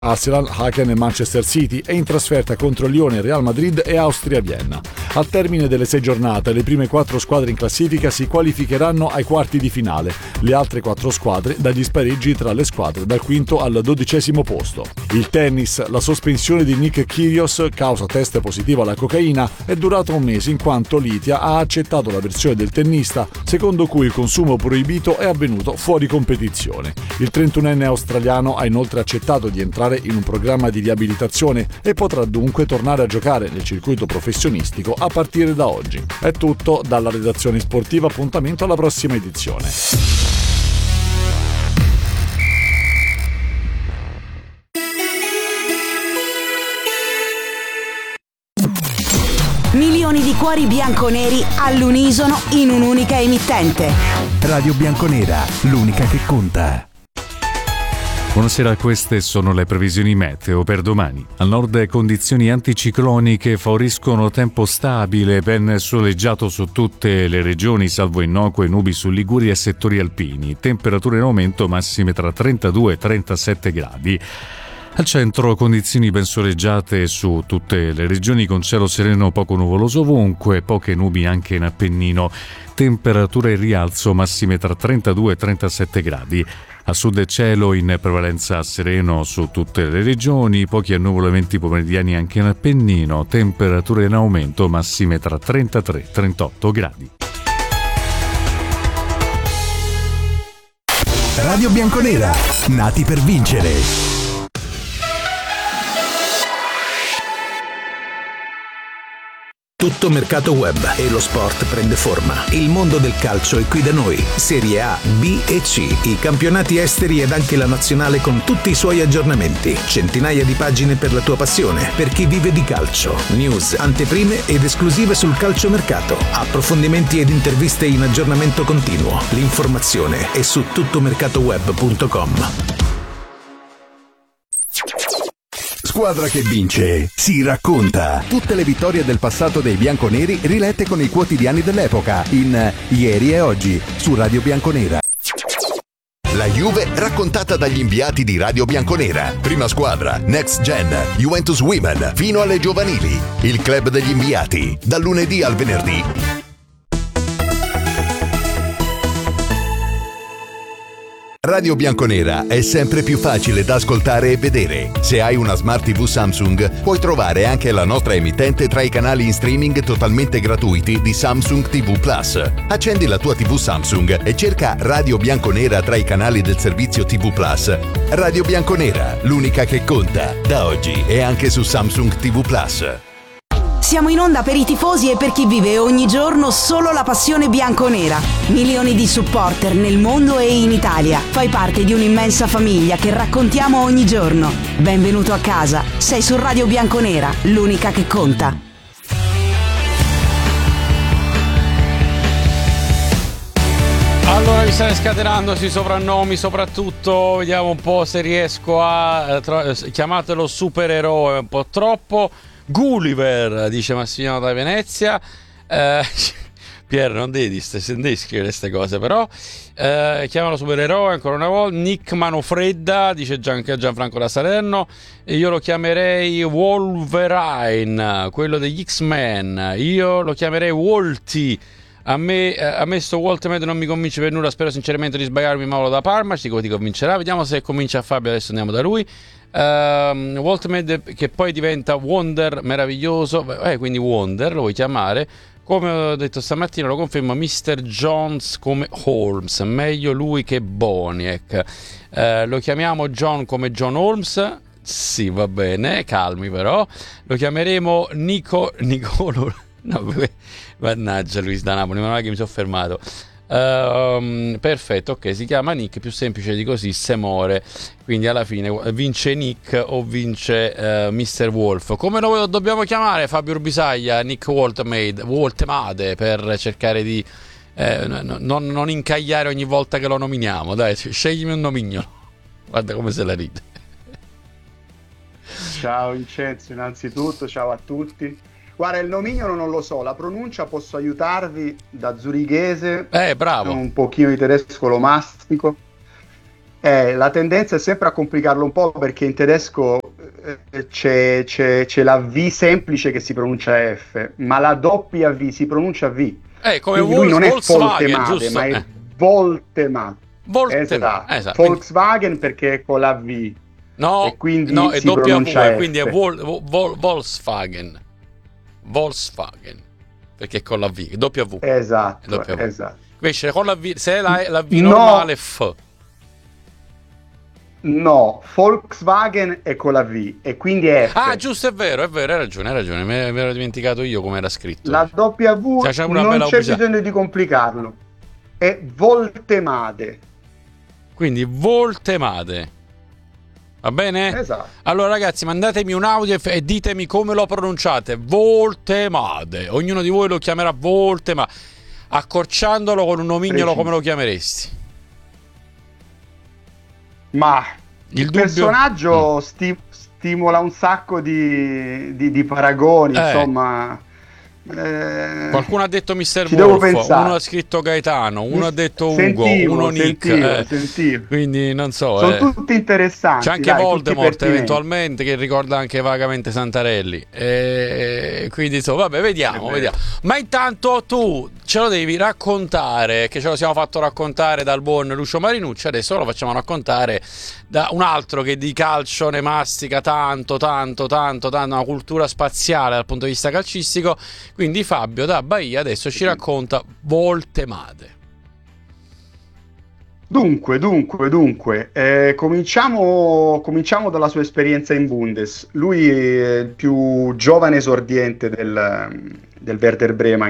Arsenal, Haken e Manchester City e in trasferta contro Lione, Real Madrid e Austria Vienna. Al termine delle 6 giornate, le prime 4 squadre in classifica si qualificheranno ai quarti di finale, le altre 4 squadre dagli spareggi tra le squadre dal quinto al 12° posto. Il tennis, la sospensione di Nick Kyrgios, causa test positivo alla cocaina, è durata un mese in quanto l'ITIA ha accettato la versione del tennista secondo cui il consumo proibito è avvenuto fuori competizione. Il 31enne australiano ha inoltre accettato di entrare in un programma di riabilitazione e potrà dunque tornare a giocare nel circuito professionistico a partire da oggi. È tutto dalla redazione sportiva, appuntamento alla prossima edizione. Milioni di cuori bianconeri all'unisono in un'unica emittente. Radio Bianconera, l'unica che conta. Buonasera, queste sono le previsioni meteo per domani. Al nord condizioni anticicloniche favoriscono tempo stabile, ben soleggiato su tutte le regioni, salvo innocue nubi su Liguria e settori alpini. Temperature in aumento, massime tra 32 e 37 gradi. Al centro condizioni ben soleggiate su tutte le regioni con cielo sereno poco nuvoloso ovunque, poche nubi anche in Appennino. Temperature in rialzo, massime tra 32 e 37 gradi. A sud cielo in prevalenza sereno su tutte le regioni, pochi annuvolamenti pomeridiani anche in Appennino, temperature in aumento, massime tra 33 e 38 gradi. Radio Bianconera, nati per vincere. Tutto mercato web e lo sport prende forma. Il mondo del calcio è qui da noi. Serie A, B e C, i campionati esteri ed anche la nazionale con tutti i suoi aggiornamenti. Centinaia di pagine per la tua passione, per chi vive di calcio. News, anteprime ed esclusive sul calciomercato. Approfondimenti ed interviste in aggiornamento continuo. L'informazione è su tuttomercatoweb.com. Squadra che vince si racconta. Tutte le vittorie del passato dei bianconeri rilette con i quotidiani dell'epoca in Ieri e Oggi su Radio Bianconera. La Juve raccontata dagli inviati di Radio Bianconera. Prima squadra, Next Gen, Juventus Women, fino alle giovanili. Il club degli inviati, dal lunedì al venerdì. Radio Bianconera è sempre più facile da ascoltare e vedere. Se hai una Smart TV Samsung, puoi trovare anche la nostra emittente tra i canali in streaming totalmente gratuiti di Samsung TV Plus. Accendi la tua TV Samsung e cerca Radio Bianconera tra i canali del servizio TV Plus. Radio Bianconera, l'unica che conta, da oggi e anche su Samsung TV Plus. Siamo in onda per i tifosi e per chi vive ogni giorno solo la passione bianconera. Milioni di supporter nel mondo e in Italia. Fai parte di un'immensa famiglia che raccontiamo ogni giorno. Benvenuto a casa. Sei su Radio Bianconera, l'unica che conta. Allora mi stai scatenando sui soprannomi, soprattutto vediamo un po' se riesco a chiamatelo supereroe, un po' troppo. Gulliver, dice Massimiliano da Venezia. Pier, non devi scrivere queste cose, però chiamalo supereroe ancora una volta. Nick Manofredda, dice Gianfranco da Salerno. Io lo chiamerei Wolverine, quello degli X-Men. Io lo chiamerei Walty. A me sto Walt Med non mi convince per nulla. Spero sinceramente di sbagliarmi. Mauro da Parma ti convincerà. Vediamo se convince a Fabio. Adesso andiamo da lui. Walt Med che poi diventa Wonder meraviglioso, quindi Wonder lo vuoi chiamare. Come ho detto stamattina, lo confermo, Mr. Jones come Holmes, meglio lui che Boniek. Lo chiamiamo John come John Holmes. Sì, va bene, calmi però. Lo chiameremo Nicolo. No, mannaggia Luis da Napoli, non è che mi sono fermato. Perfetto, ok, si chiama Nick, più semplice di così se muore, quindi alla fine vince Nick o vince Mr. Wolf. Come lo dobbiamo chiamare, Fabio Urbisaglia? Nick Woltemade, per cercare di non incagliare ogni volta che lo nominiamo. Dai, sceglimi un nomignolo. Guarda come se la ride. Ciao Vincenzo, innanzitutto ciao a tutti. Guarda, il nomignolo non lo so, la pronuncia posso aiutarvi da zurighese. Bravo. Un pochino di tedesco lo mastico. La tendenza è sempre a complicarlo un po', perché in tedesco c'è la V semplice che si pronuncia F, ma la W si pronuncia V. Come quindi lui non è Volkswagen, Voltemade, giusto? ma è Voltemade. Voltemade, esatto. Volkswagen perché è con la V. No, e quindi no, è si pronuncia W, F. quindi è Volkswagen. Volkswagen, perché è con la V, W. Esatto, W. esatto. Invece con la V, se è la V No. normale, F. No, Volkswagen è con la V e quindi è F. Ah, giusto, è vero, hai ragione, mi ero dimenticato io come era scritto. La W C'è una non bella c'è pubblicità. bisogno di complicarlo. È Voltemade. Quindi Voltemade. Va bene? Esatto. Allora ragazzi, mandatemi un audio e ditemi come lo pronunciate. Voltemade. Ognuno di voi lo chiamerà Voltemade. Accorciandolo con un nomignolo, come lo chiameresti? Ma il dubbio- personaggio stimola un sacco di paragoni, insomma. Qualcuno ha detto Mr. ci devo Wolf, pensare. uno ha scritto Gaetano, uno ha detto Ugo, Sentivo, uno Nick. sentivo. Quindi non so. Sono tutti interessanti. C'è anche dai, tutti Voldemort pertinenti. eventualmente, che ricorda anche vagamente Santarelli. Quindi insomma, vabbè, vediamo. Ma intanto tu ce lo devi raccontare, che ce lo siamo fatto raccontare dal buon Lucio Marinucci. Adesso lo facciamo raccontare da un altro che di calcio ne mastica tanto, una cultura spaziale dal punto di vista calcistico. Quindi Fabio da Bahia adesso ci racconta Voltemade. Dunque, cominciamo dalla sua esperienza in Bundes. Lui è il più giovane esordiente del Werder Brema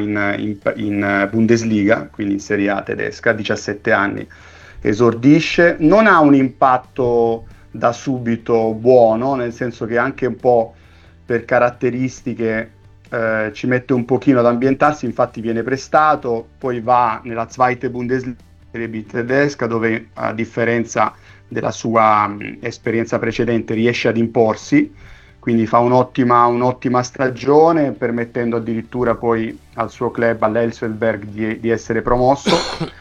in Bundesliga, quindi in Serie A tedesca, 17 anni. Esordisce, non ha un impatto da subito buono, nel senso che anche un po' per caratteristiche ci mette un pochino ad ambientarsi, infatti viene prestato, poi va nella Zweite Bundesliga tedesca, dove a differenza della sua esperienza precedente riesce ad imporsi, quindi fa un'ottima stagione, permettendo addirittura poi al suo club, all'Elfsberg, di essere promosso.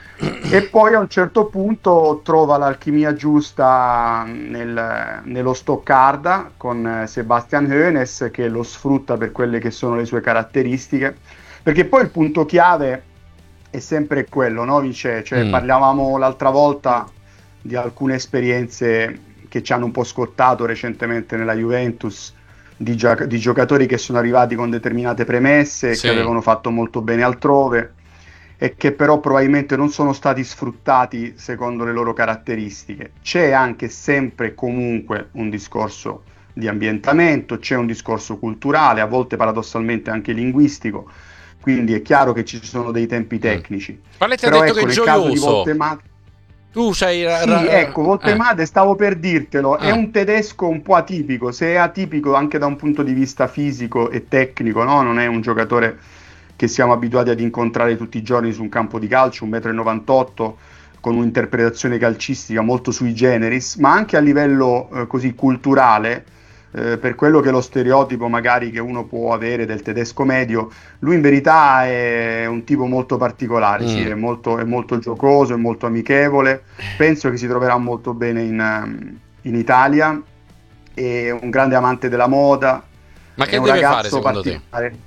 E poi a un certo punto trova l'alchimia giusta nello Stoccarda con Sebastian Hoeneß, che lo sfrutta per quelle che sono le sue caratteristiche, perché poi il punto chiave è sempre quello, no Vince? Cioè, parlavamo l'altra volta di alcune esperienze che ci hanno un po' scottato recentemente nella Juventus, di giocatori che sono arrivati con determinate premesse, sì, che avevano fatto molto bene altrove e che però probabilmente non sono stati sfruttati secondo le loro caratteristiche. C'è anche sempre e comunque un discorso di ambientamento, c'è un discorso culturale, a volte paradossalmente anche linguistico, quindi è chiaro che ci sono dei tempi tecnici. Spalletti ha Però detto ecco, che è nel caso di gioioso. Voltemade, Tu sei Voltemade, stavo per dirtelo, è un tedesco un po' atipico, se è atipico anche da un punto di vista fisico e tecnico, no? Non è un giocatore che siamo abituati ad incontrare tutti i giorni su un campo di calcio, 1,98 m, con un'interpretazione calcistica molto sui generis, ma anche a livello così culturale, per quello che è lo stereotipo magari che uno può avere del tedesco medio, lui in verità è un tipo molto particolare, sì, è molto giocoso, è molto amichevole, penso che si troverà molto bene in Italia, è un grande amante della moda. Ma che è un deve ragazzo fare secondo te? particolare.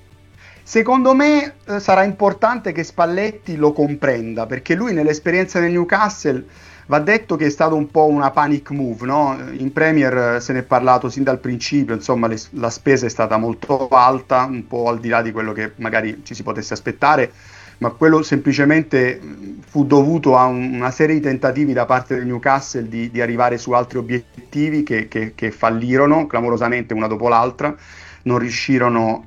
Secondo me sarà importante che Spalletti lo comprenda, perché lui nell'esperienza nel Newcastle va detto che è stato un po' una panic move, no? In Premier se ne è parlato sin dal principio, insomma la spesa è stata molto alta, un po' al di là di quello che magari ci si potesse aspettare, ma quello semplicemente fu dovuto a una serie di tentativi da parte del Newcastle di arrivare su altri obiettivi che fallirono clamorosamente una dopo l'altra. Non riuscirono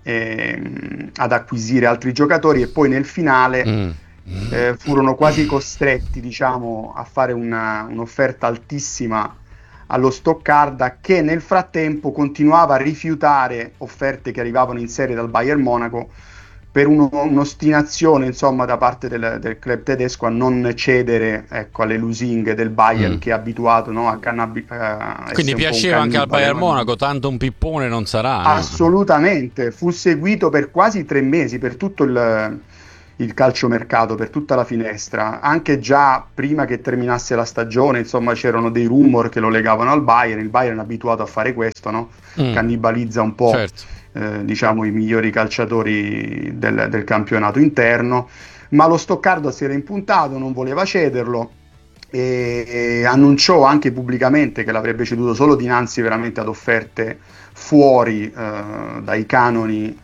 ad acquisire altri giocatori e poi nel finale furono quasi costretti, diciamo, a fare un'offerta altissima allo Stoccarda, che nel frattempo continuava a rifiutare offerte che arrivavano in serie dal Bayern Monaco, per un'ostinazione, insomma, da parte del club tedesco a non cedere, ecco, alle lusinghe del Bayern, che è abituato, no, a quindi piaceva anche al Bayern Monaco, tanto un pippone non sarà, no? Assolutamente, fu seguito per quasi 3 mesi, per tutto il calciomercato, per tutta la finestra, anche già prima che terminasse la stagione, insomma c'erano dei rumor che lo legavano al Bayern. Il Bayern è abituato a fare questo, no? Cannibalizza un po', certo, diciamo, i migliori calciatori del campionato interno, ma lo Stoccarda si era impuntato, non voleva cederlo e annunciò anche pubblicamente che l'avrebbe ceduto solo dinanzi veramente ad offerte fuori dai canoni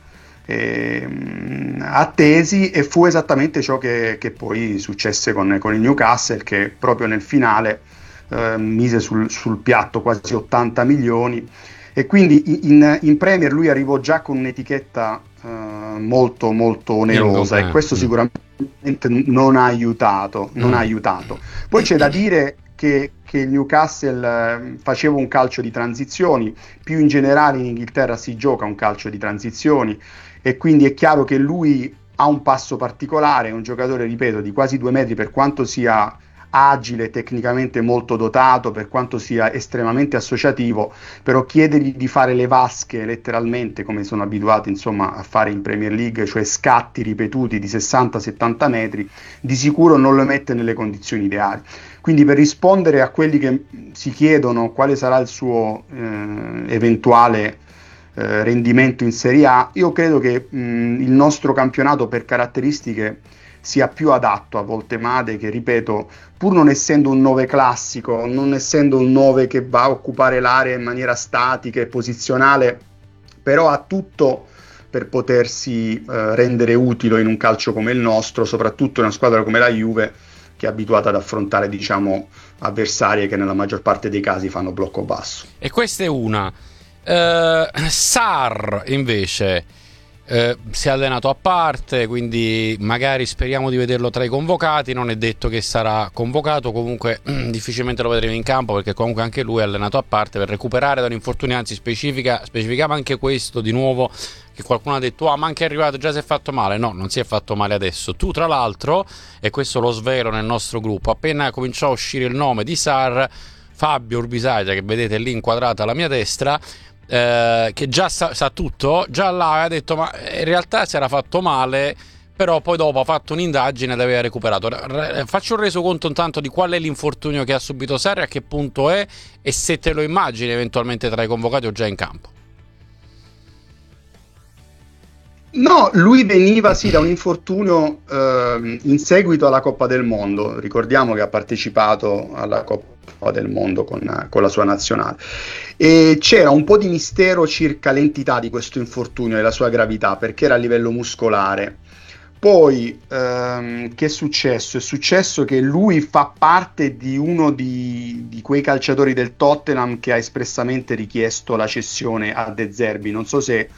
attesi, e fu esattamente ciò che poi successe con il Newcastle, che proprio nel finale mise sul piatto quasi 80 milioni, e quindi in Premier lui arrivò già con un'etichetta molto molto onerosa, e questo sicuramente non ha aiutato. Poi c'è da dire che il Newcastle faceva un calcio di transizioni, più in generale in Inghilterra si gioca un calcio di transizioni, e quindi è chiaro che lui ha un passo particolare, è un giocatore, ripeto, di quasi 2 metri, per quanto sia agile, tecnicamente molto dotato, per quanto sia estremamente associativo, però chiedergli di fare le vasche letteralmente, come sono abituati insomma a fare in Premier League, cioè scatti ripetuti di 60-70 metri, di sicuro non lo mette nelle condizioni ideali. Quindi, per rispondere a quelli che si chiedono quale sarà il suo eventuale rendimento in Serie A, io credo che il nostro campionato per caratteristiche sia più adatto a Voltemade, che, ripeto, pur non essendo un 9 classico, non essendo un 9 che va a occupare l'area in maniera statica e posizionale, però ha tutto per potersi rendere utile in un calcio come il nostro, soprattutto in una squadra come la Juve, che è abituata ad affrontare, diciamo, avversarie che nella maggior parte dei casi fanno blocco basso. E questa è una. Sarr invece si è allenato a parte, quindi magari speriamo di vederlo tra i convocati. Non è detto che sarà convocato, comunque difficilmente lo vedremo in campo, perché comunque anche lui è allenato a parte per recuperare da un infortunio. Anzi, specificava anche questo di nuovo, che qualcuno ha detto ma anche è arrivato, già si è fatto male. No, non si è fatto male adesso. Tu, tra l'altro, e questo lo svelo nel nostro gruppo, appena cominciò a uscire il nome di Sarr, Fabio Urbisagia, che vedete lì inquadrata alla mia destra, che già sa tutto, già là aveva detto ma in realtà si era fatto male, però poi dopo ha fatto un'indagine ed aveva recuperato. Faccio un resoconto intanto di qual è l'infortunio che ha subito Sarri, a che punto è, e se te lo immagini eventualmente tra i convocati o già in campo. No, lui veniva da un infortunio in seguito alla Coppa del Mondo. Ricordiamo che ha partecipato alla Coppa del Mondo con la sua nazionale, e c'era un po' di mistero circa l'entità di questo infortunio e la sua gravità, perché era a livello muscolare. Poi che è successo? È successo che lui fa parte di uno di quei calciatori del Tottenham che ha espressamente richiesto la cessione a De Zerbi. Non so se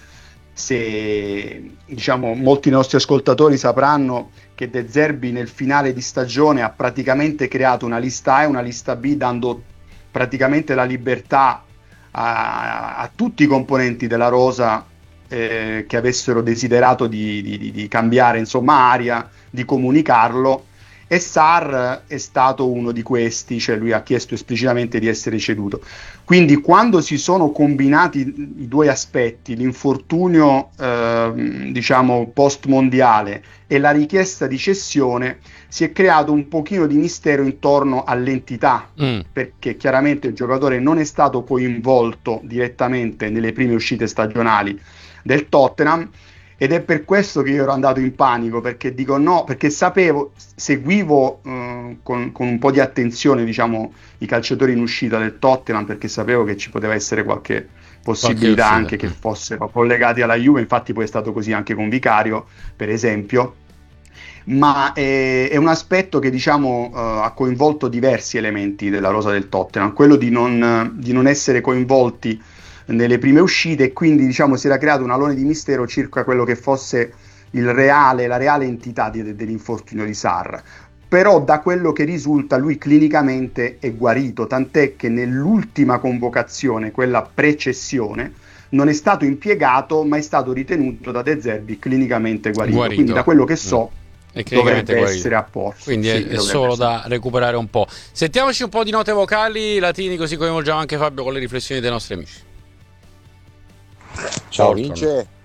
diciamo molti nostri ascoltatori sapranno che De Zerbi nel finale di stagione ha praticamente creato una lista A e una lista B, dando praticamente la libertà a tutti i componenti della rosa che avessero desiderato di cambiare insomma aria, di comunicarlo, e Sarr è stato uno di questi, cioè lui ha chiesto esplicitamente di essere ceduto. Quindi quando si sono combinati i due aspetti, l'infortunio diciamo post mondiale e la richiesta di cessione, si è creato un pochino di mistero intorno all'entità, perché chiaramente il giocatore non è stato coinvolto direttamente nelle prime uscite stagionali del Tottenham, ed è per questo che io ero andato in panico, perché dico no, perché seguivo con un po' di attenzione, diciamo, i calciatori in uscita del Tottenham, perché sapevo che ci poteva essere qualche possibilità anche che fossero collegati alla Juve. Infatti poi è stato così anche con Vicario, per esempio. Ma è un aspetto che, diciamo, ha coinvolto diversi elementi della rosa del Tottenham, quello di non essere coinvolti nelle prime uscite, e quindi, diciamo, si era creato un alone di mistero circa quello che fosse la reale entità dell'infortunio di Sarr. Però da quello che risulta lui clinicamente è guarito, tant'è che nell'ultima convocazione, quella pre-cessione, non è stato impiegato, ma è stato ritenuto da De Zerbi clinicamente guarito. Quindi da quello che so dovrebbe essere a posto. Quindi è solo da recuperare un po'. Sentiamoci un po' di note vocali, Latini, così coinvolgiamo anche Fabio con le riflessioni dei nostri amici. Ciao Vince,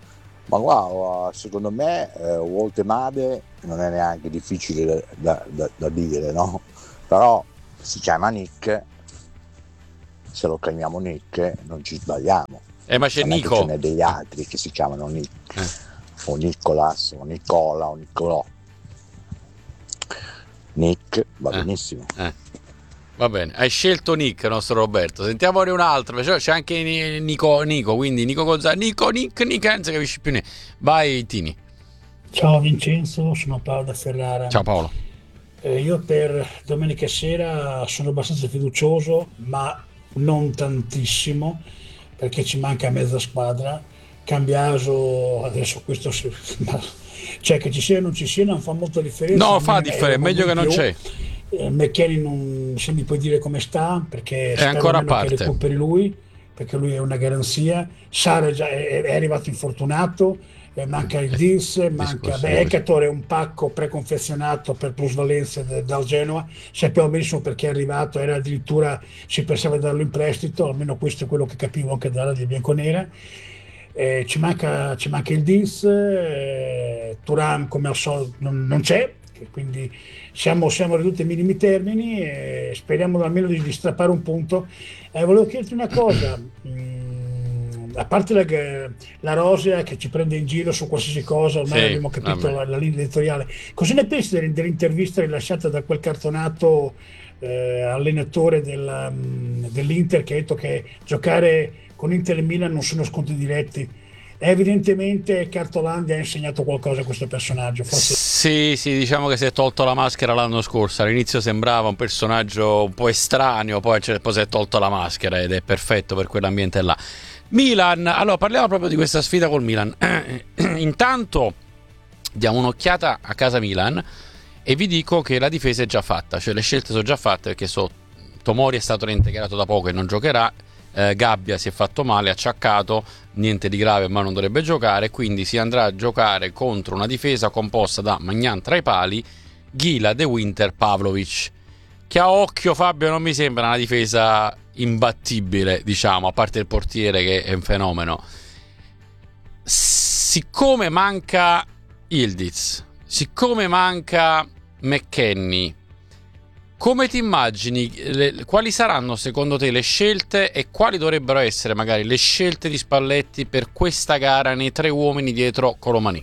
Ma guarda, secondo me Walter Made non è neanche difficile da dire, no? Però si chiama Nick, se lo chiamiamo Nick non ci sbagliamo. Ma c'è non Nico. È che ce n'è degli altri che si chiamano Nick, o Nicolas, o Nicola, o Nicolò. Nick va benissimo. Va bene, hai scelto Nick, nostro Roberto. Sentiamone un altro. C'è anche Nico, quindi Nico Gonzalez, Nick, non si capisce più niente. Vai Tini. Ciao Vincenzo, sono Paolo da Ferrara. Ciao Paolo. Io per domenica sera sono abbastanza fiducioso, ma non tantissimo, perché ci manca mezza squadra. Cambiaso, adesso questo cioè che ci sia o non ci sia non fa molta differenza. No, fa differenza, meglio che non c'è. McKennie non se mi puoi dire come sta, perché è ancora a parte, che recuperi lui, perché lui è una garanzia. Sara è arrivato infortunato, manca il Dils, manca Ekator, è un pacco preconfezionato per plusvalenza dal Genoa. Sappiamo benissimo perché è arrivato, era addirittura si pensava di darlo in prestito, almeno questo è quello che capivo anche dalla di bianconera. Ci manca il Dils, Thuram come al solito non c'è, quindi siamo ridotti ai minimi termini e speriamo almeno di strappare un punto. Volevo chiederti una cosa, a parte la Rosea che ci prende in giro su qualsiasi cosa, ormai abbiamo capito la linea editoriale, cosa ne pensi dell'intervista rilasciata da quel cartonato allenatore dell'Inter che ha detto che giocare con Inter e Milan non sono scontri diretti? Evidentemente Cartolandia ha insegnato qualcosa a questo personaggio. Forse... Sì, diciamo che si è tolto la maschera l'anno scorso. All'inizio sembrava un personaggio un po' estraneo, poi si è tolto la maschera ed è perfetto per quell'ambiente là. Milan, allora parliamo proprio di questa sfida col Milan. Intanto diamo un'occhiata a casa Milan e vi dico che la difesa è già fatta, cioè le scelte sono già fatte, perché Tomori è stato reintegrato da poco e non giocherà. Gabbia si è fatto male, acciaccato, niente di grave ma non dovrebbe giocare, quindi si andrà a giocare contro una difesa composta da Maignan tra i pali, Ghila, De Winter, Pavlovic, che a occhio, Fabio, non mi sembra una difesa imbattibile, diciamo, a parte il portiere che è un fenomeno. Siccome manca Yildiz, siccome manca McKennie, come ti immagini, quali saranno secondo te le scelte e quali dovrebbero essere magari le scelte di Spalletti per questa gara nei tre uomini dietro Colomani?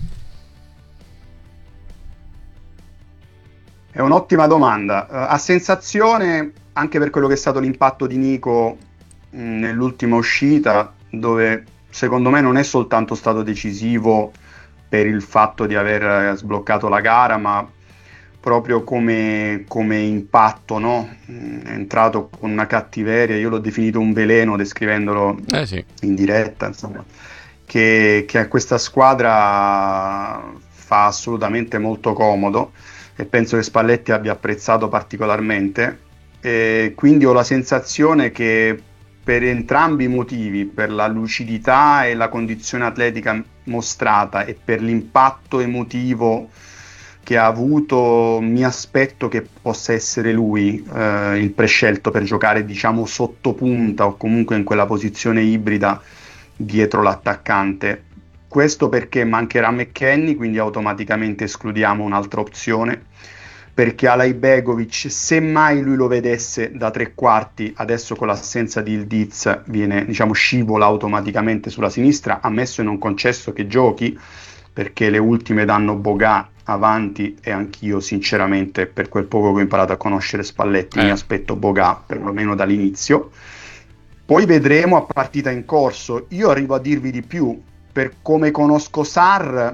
È un'ottima domanda. A sensazione, anche per quello che è stato l'impatto di Nico nell'ultima uscita, dove secondo me non è soltanto stato decisivo per il fatto di aver sbloccato la gara, ma proprio come impatto, no? È entrato con una cattiveria, io l'ho definito un veleno descrivendolo in diretta, insomma, che a questa squadra fa assolutamente molto comodo e penso che Spalletti abbia apprezzato particolarmente, e quindi ho la sensazione che per entrambi i motivi, per la lucidità e la condizione atletica mostrata e per l'impatto emotivo che ha avuto, mi aspetto che possa essere lui il prescelto per giocare, diciamo, sotto punta o comunque in quella posizione ibrida dietro l'attaccante. Questo perché mancherà McKennie, quindi automaticamente escludiamo un'altra opzione, perché Alajbegovic, se mai lui lo vedesse da tre quarti, adesso con l'assenza di Yildiz viene, diciamo, scivola automaticamente sulla sinistra, ammesso e non concesso che giochi, perché le ultime danno Boga avanti e anch'io sinceramente, per quel poco che ho imparato a conoscere Spalletti, mi aspetto Boga perlomeno dall'inizio. Poi vedremo a partita in corso. Io arrivo a dirvi di più, per come conosco Sarr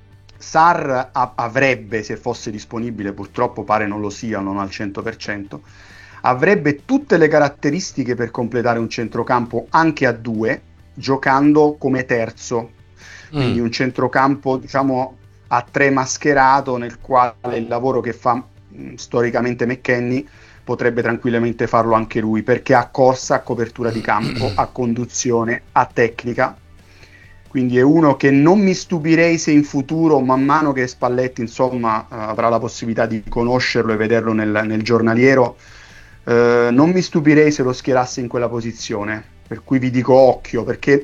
avrebbe, se fosse disponibile, purtroppo pare non lo sia, non al 100%, avrebbe tutte le caratteristiche per completare un centrocampo anche a due, giocando come terzo, quindi un centrocampo, diciamo, a tre mascherato, nel quale il lavoro che fa storicamente McKennie potrebbe tranquillamente farlo anche lui, perché ha corsa, ha copertura di campo, ha conduzione, ha tecnica. Quindi è uno che non mi stupirei se in futuro, man mano che Spalletti, insomma, avrà la possibilità di conoscerlo e vederlo nel giornaliero, non mi stupirei se lo schierasse in quella posizione. Per cui vi dico occhio, perché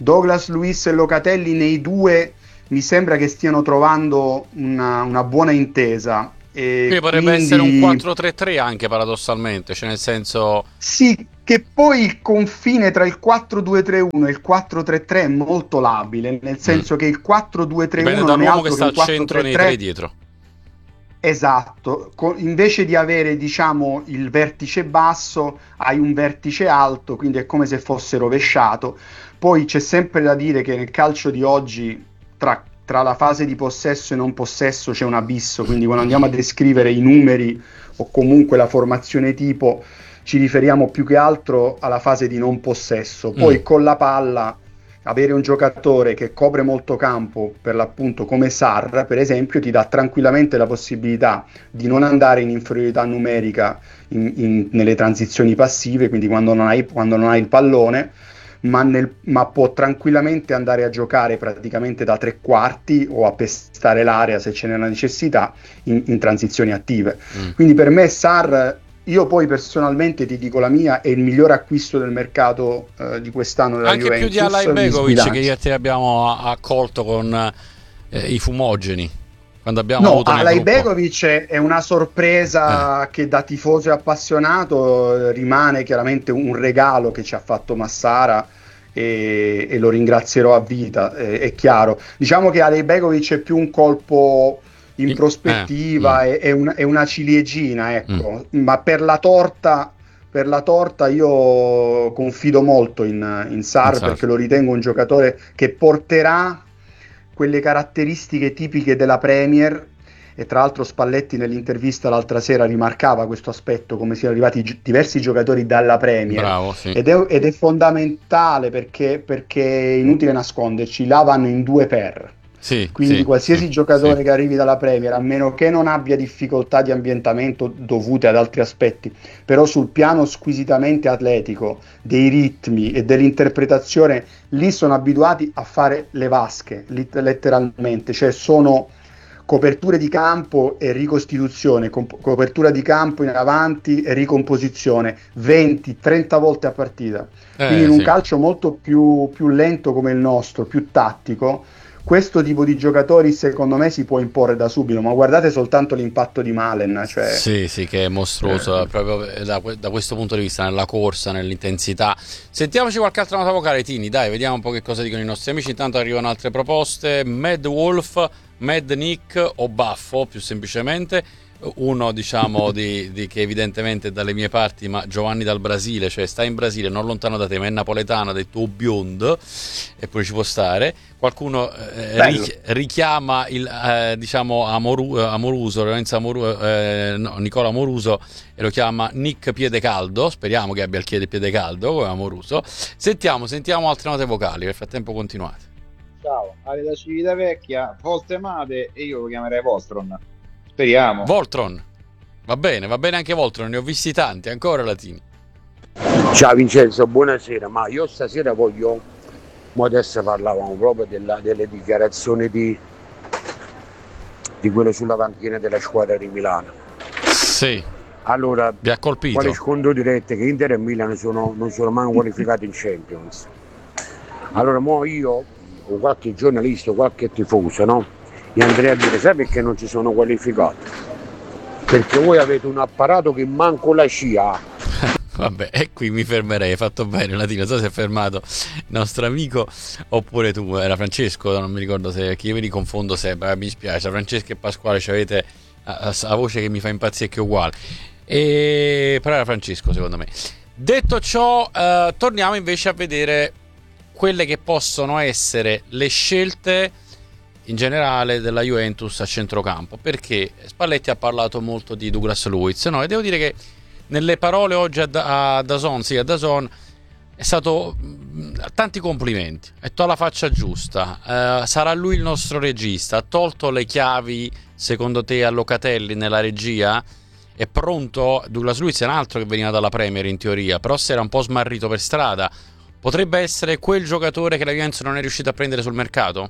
Douglas Luiz e Locatelli, nei due mi sembra che stiano trovando una buona intesa. Quindi potrebbe essere un 4-3-3 anche paradossalmente, cioè nel senso... Sì, che poi il confine tra il 4-2-3-1 e il 4-3-3 è molto labile, nel senso che il 4-2-3-1 non è altro che sta al che il centro nei 3 dietro. Esatto, invece di avere, diciamo, il vertice basso, hai un vertice alto, quindi è come se fosse rovesciato. Poi c'è sempre da dire che nel calcio di oggi tra la fase di possesso e non possesso c'è un abisso, quindi quando andiamo a descrivere i numeri o comunque la formazione tipo ci riferiamo più che altro alla fase di non possesso. Poi con la palla avere un giocatore che copre molto campo, per l'appunto come Sarr per esempio, ti dà tranquillamente la possibilità di non andare in inferiorità numerica nelle transizioni passive, quindi quando non hai il pallone, ma può tranquillamente andare a giocare praticamente da tre quarti o a pestare l'area se ce n'è una necessità in transizioni attive. Quindi per me Sarr, io poi personalmente ti dico la mia, è il miglior acquisto del mercato di quest'anno della anche Juventus. Più di Alajbegovic, che io e te abbiamo accolto con i fumogeni quando abbiamo avuto Alajbegovic è una sorpresa che da tifoso e appassionato rimane chiaramente un regalo che ci ha fatto Massara e lo ringrazierò a vita, è chiaro. Diciamo che Alajbegovic è più un colpo in prospettiva, è una ciliegina, ecco. Ma per la torta io confido molto in Sarr, perché lo ritengo un giocatore che porterà quelle caratteristiche tipiche della Premier, e tra l'altro Spalletti nell'intervista l'altra sera rimarcava questo aspetto, come siano arrivati diversi giocatori dalla Premier. Bravo, sì. ed è fondamentale perché è inutile nasconderci, là vanno in 2 per. Quindi qualsiasi giocatore che arrivi dalla Premier, a meno che non abbia difficoltà di ambientamento dovute ad altri aspetti, però sul piano squisitamente atletico, dei ritmi e dell'interpretazione, lì sono abituati a fare le vasche, letteralmente, cioè sono coperture di campo e ricostituzione, copertura di campo in avanti e ricomposizione 20-30 volte a partita. Quindi in un calcio molto più lento come il nostro, più tattico, questo tipo di giocatori secondo me si può imporre da subito, ma guardate soltanto l'impatto di Malen, cioè... sì, che è mostruoso proprio da questo punto di vista, nella corsa, nell'intensità. Sentiamoci qualche altra nota vocale, Tini, dai, vediamo un po' che cosa dicono i nostri amici. Intanto arrivano altre proposte: Mad Wolf, Mad Nick o Baffo, più semplicemente. Uno, diciamo, che evidentemente è dalle mie parti, ma Giovanni dal Brasile, cioè sta in Brasile, non lontano da te, ma è napoletano, ha detto biondo, eppure ci può stare. Qualcuno richiama il diciamo Amoruso, Lorenzo Nicola Amoruso, e lo chiama Nick Piede Caldo. Speriamo che abbia il piede caldo come Amoruso. Sentiamo altre note vocali, nel frattempo continuate. Ciao, Ale da Civitavecchia, Voltemade, e io lo chiamerei Voltron. Speriamo. Voltron, va bene anche Voltron, ne ho visti tanti, ancora latini. Ciao Vincenzo, buonasera, ma io stasera adesso parlavamo proprio delle dichiarazioni di quello sulla panchina della squadra di Milano. Sì. Allora, vi ha colpito? Quale scontro diretto che Inter e Milano non sono mai qualificati in Champions. Allora, io o qualche giornalista o qualche tifoso, no? E andrei a dire, sai perché non ci sono qualificati? Perché voi avete un apparato che manco la CIA. Vabbè, e qui mi fermerei, hai fatto bene Latino, non so se è fermato il nostro amico oppure tu, era Francesco, non mi ricordo se, che io mi riconfondo sempre, mi spiace, Francesco e Pasquale avete la voce che mi fa impazzire, che è uguale, però era Francesco secondo me. Detto ciò, torniamo invece a vedere quelle che possono essere le scelte in generale della Juventus a centrocampo, perché Spalletti ha parlato molto di Douglas Luiz, no? E devo dire che nelle parole oggi a DAZN è stato tanti complimenti, ha detto alla faccia giusta, sarà lui il nostro regista, ha tolto le chiavi secondo te a Locatelli nella regia, è pronto. Douglas Luiz è un altro che veniva dalla Premier in teoria, però si era un po' smarrito per strada, potrebbe essere quel giocatore che la Juventus non è riuscita a prendere sul mercato?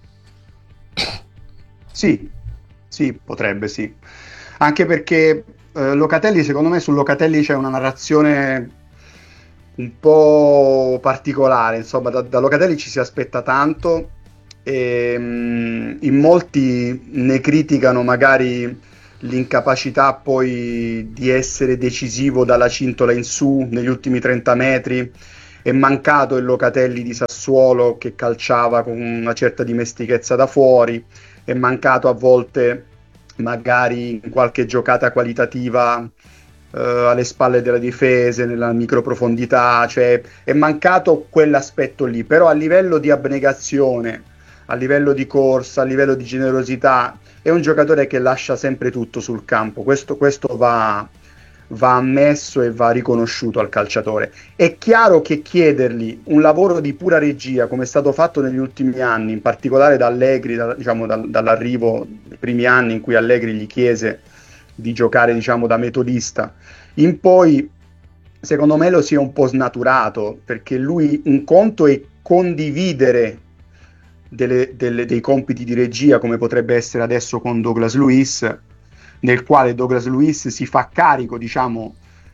Sì, potrebbe, sì. Anche perché Locatelli, secondo me su Locatelli c'è una narrazione un po' particolare, insomma, da Locatelli ci si aspetta tanto e in molti ne criticano magari l'incapacità poi di essere decisivo dalla cintola in su negli ultimi 30 metri. È mancato il Locatelli di Sassuolo che calciava con una certa dimestichezza da fuori, è mancato a volte magari in qualche giocata qualitativa alle spalle della difesa, nella microprofondità, cioè è mancato quell'aspetto lì, però a livello di abnegazione, a livello di corsa, a livello di generosità, è un giocatore che lascia sempre tutto sul campo, questo va ammesso e va riconosciuto al calciatore. È chiaro che chiedergli un lavoro di pura regia, come è stato fatto negli ultimi anni, in particolare da Allegri, dall'arrivo dei primi anni in cui Allegri gli chiese di giocare, diciamo, da metodista, in poi secondo me lo si è un po' snaturato, perché lui un conto è condividere dei compiti di regia, come potrebbe essere adesso con Douglas Luiz, nel quale Douglas Luiz si fa carico, diciamo,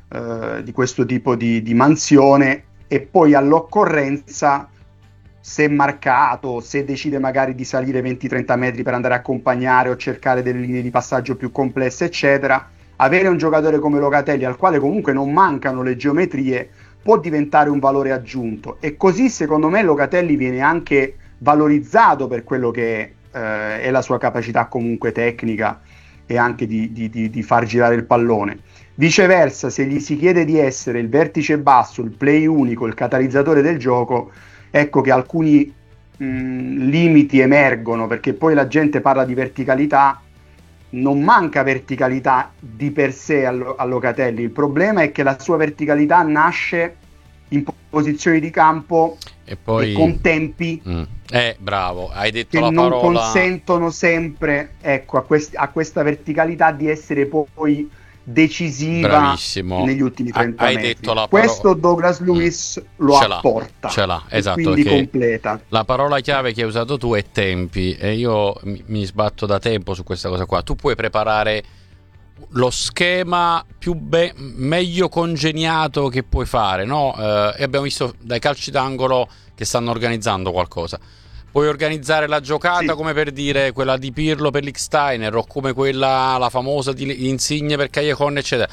di questo tipo di mansione, e poi all'occorrenza, se marcato, se decide magari di salire 20-30 metri per andare a accompagnare o cercare delle linee di passaggio più complesse, eccetera, avere un giocatore come Locatelli, al quale comunque non mancano le geometrie, può diventare un valore aggiunto. E così secondo me Locatelli viene anche valorizzato per quello che è la sua capacità comunque tecnica e anche di far girare il pallone. Viceversa, se gli si chiede di essere il vertice basso, il play unico, il catalizzatore del gioco, ecco che alcuni limiti emergono, perché poi la gente parla di verticalità, non manca verticalità di per sé a Locatelli, il problema è che la sua verticalità nasce in posizioni di campo e poi con tempi bravo, hai detto che la non parola, consentono sempre, ecco, a questa verticalità di essere poi decisiva. Bravissimo. Negli ultimi 30 hai metri. detto la Questo Douglas Luiz lo apporta, ce l'ha, esatto, quindi che completa. La parola chiave che hai usato tu è tempi, e io mi sbatto da tempo su questa cosa qua. Tu puoi preparare lo schema meglio congegnato che puoi fare, no? E abbiamo visto dai calci d'angolo che stanno organizzando qualcosa. Puoi organizzare la giocata, sì, come per dire quella di Pirlo per Lichtsteiner, o come quella, la famosa di Insigne per Callejon, eccetera.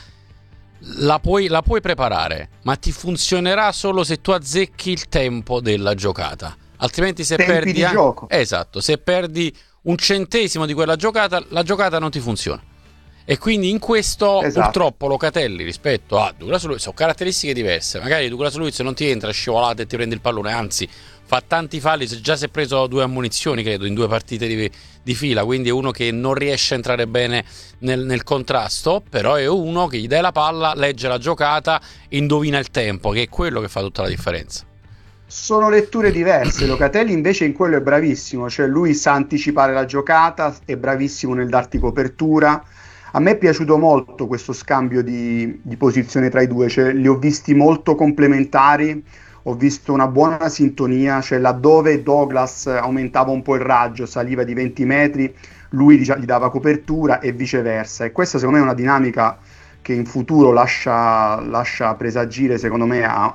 La puoi preparare, ma ti funzionerà solo se tu azzecchi il tempo della giocata. Altrimenti se tempi perdi di gioco. Esatto, se perdi un centesimo di quella giocata, la giocata non ti funziona. E quindi in questo, esatto, purtroppo Locatelli rispetto a Douglas Luiz sono caratteristiche diverse. Magari Douglas Luiz non ti entra scivolata e ti prende il pallone, anzi fa tanti falli, già si è preso 2 ammonizioni credo in 2 partite di fila, quindi è uno che non riesce a entrare bene nel contrasto, però è uno che gli dai la palla, legge la giocata, indovina il tempo, che è quello che fa tutta la differenza. Sono letture diverse. Locatelli invece in quello è bravissimo, cioè lui sa anticipare la giocata, è bravissimo nel darti copertura. A me è piaciuto molto questo scambio di posizione tra i due, cioè li ho visti molto complementari, ho visto una buona sintonia, cioè laddove Douglas aumentava un po' il raggio, saliva di 20 metri, lui gli dava copertura e viceversa, e questa secondo me è una dinamica che in futuro lascia presagire, secondo me, a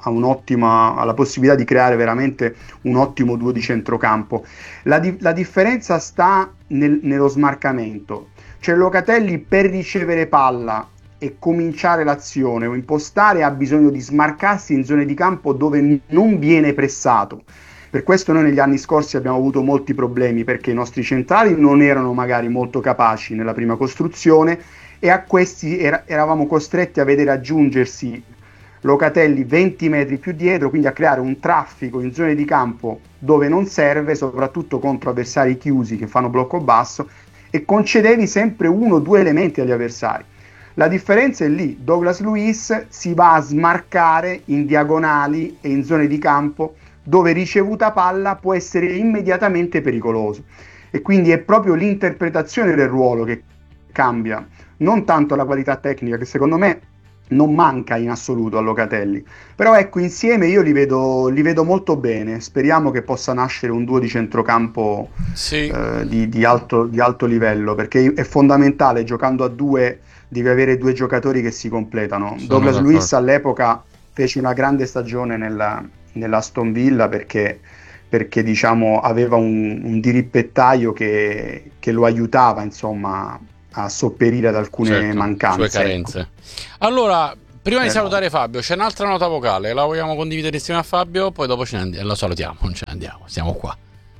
alla possibilità di creare veramente un ottimo duo di centrocampo. La differenza sta nello smarcamento. Cioè Locatelli per ricevere palla e cominciare l'azione o impostare ha bisogno di smarcarsi in zone di campo dove non viene pressato. Per questo noi negli anni scorsi abbiamo avuto molti problemi, perché i nostri centrali non erano magari molto capaci nella prima costruzione, e a questi eravamo costretti a vedere aggiungersi Locatelli 20 metri più dietro, quindi a creare un traffico in zone di campo dove non serve, soprattutto contro avversari chiusi che fanno blocco basso, e concedevi sempre 1 o 2 elementi agli avversari. La differenza è lì, Douglas Luiz si va a smarcare in diagonali e in zone di campo dove ricevuta palla può essere immediatamente pericoloso, e quindi è proprio l'interpretazione del ruolo che cambia, non tanto la qualità tecnica, che secondo me non manca in assoluto a Locatelli, però ecco, insieme io li vedo molto bene. Speriamo che possa nascere un duo di centrocampo, sì, di alto livello, perché è fondamentale, giocando a 2 devi avere 2 giocatori che si completano. Douglas Luiz all'epoca fece una grande stagione nell'Aston Villa perché diciamo aveva un dirippettaio che lo aiutava, insomma, a sopperire ad alcune mancanze. Sue carenze. Allora, prima di salutare Fabio, c'è un'altra nota vocale, la vogliamo condividere insieme a Fabio, poi dopo lo salutiamo, non ce ne andiamo, siamo qua.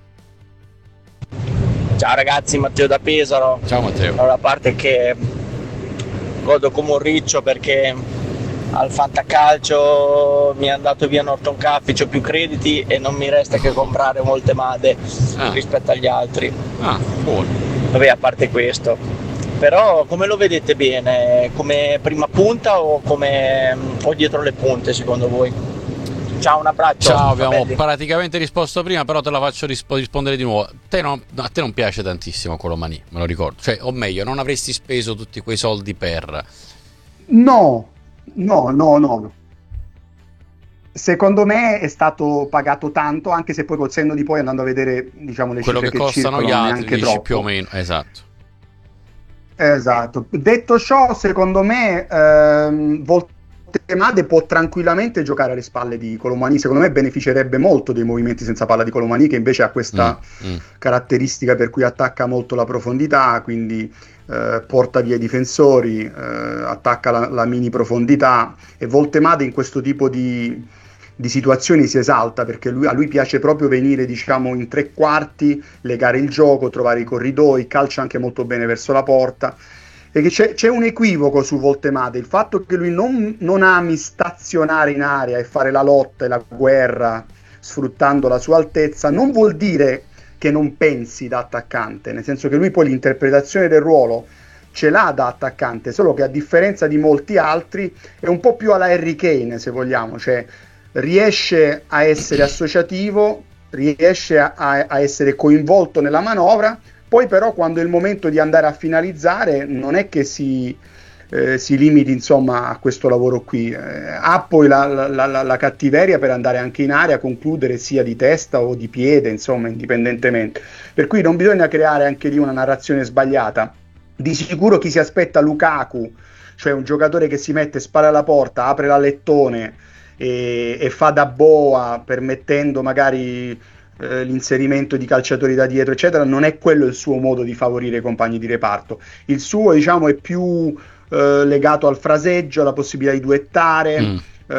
Ciao ragazzi, Matteo da Pesaro. Ciao Matteo. Allora, a parte che godo come un riccio perché al fantacalcio mi è andato via Norton Caffey, c'ho più crediti e non mi resta che comprare molte Made rispetto agli altri. Buono. Vabbè, a parte questo, però come lo vedete bene? Come prima punta o dietro le punte secondo voi? Ciao, un abbraccio. Ciao, abbiamo praticamente risposto prima, però te la faccio rispondere di nuovo. A te non piace tantissimo Colomani, me lo ricordo. Cioè, o meglio, non avresti speso tutti quei soldi per... No. Secondo me è stato pagato tanto, anche se poi col senno di poi, andando a vedere, diciamo, le quello cifre che costano gli altri, neanche dici troppo. più o meno, esatto. Detto ciò, secondo me Voltemade può tranquillamente giocare alle spalle di Colomani. Secondo me beneficerebbe molto dei movimenti senza palla di Colomani, che invece ha questa caratteristica per cui attacca molto la profondità, quindi porta via i difensori, attacca la mini profondità, e Voltemade in questo tipo di situazioni si esalta, perché a lui piace proprio venire, diciamo, in tre quarti, legare il gioco, trovare i corridoi, calcia anche molto bene verso la porta. E che c'è un equivoco su Voltemade, il fatto che lui non ami stazionare in area e fare la lotta e la guerra sfruttando la sua altezza, non vuol dire che non pensi da attaccante, nel senso che lui poi l'interpretazione del ruolo ce l'ha da attaccante, solo che a differenza di molti altri è un po' più alla Harry Kane, se vogliamo, cioè riesce a essere associativo, riesce a essere coinvolto nella manovra, poi però quando è il momento di andare a finalizzare non è che si limiti, insomma, a questo lavoro qui, ha poi la cattiveria per andare anche in area a concludere, sia di testa o di piede, insomma, indipendentemente, per cui non bisogna creare anche lì una narrazione sbagliata. Di sicuro chi si aspetta Lukaku, cioè un giocatore che si mette, spara alla porta, apre l'alettone e fa da boa, permettendo magari l'inserimento di calciatori da dietro, eccetera, non è quello il suo modo di favorire i compagni di reparto. Il suo, diciamo, è più legato al fraseggio, alla possibilità di duettare,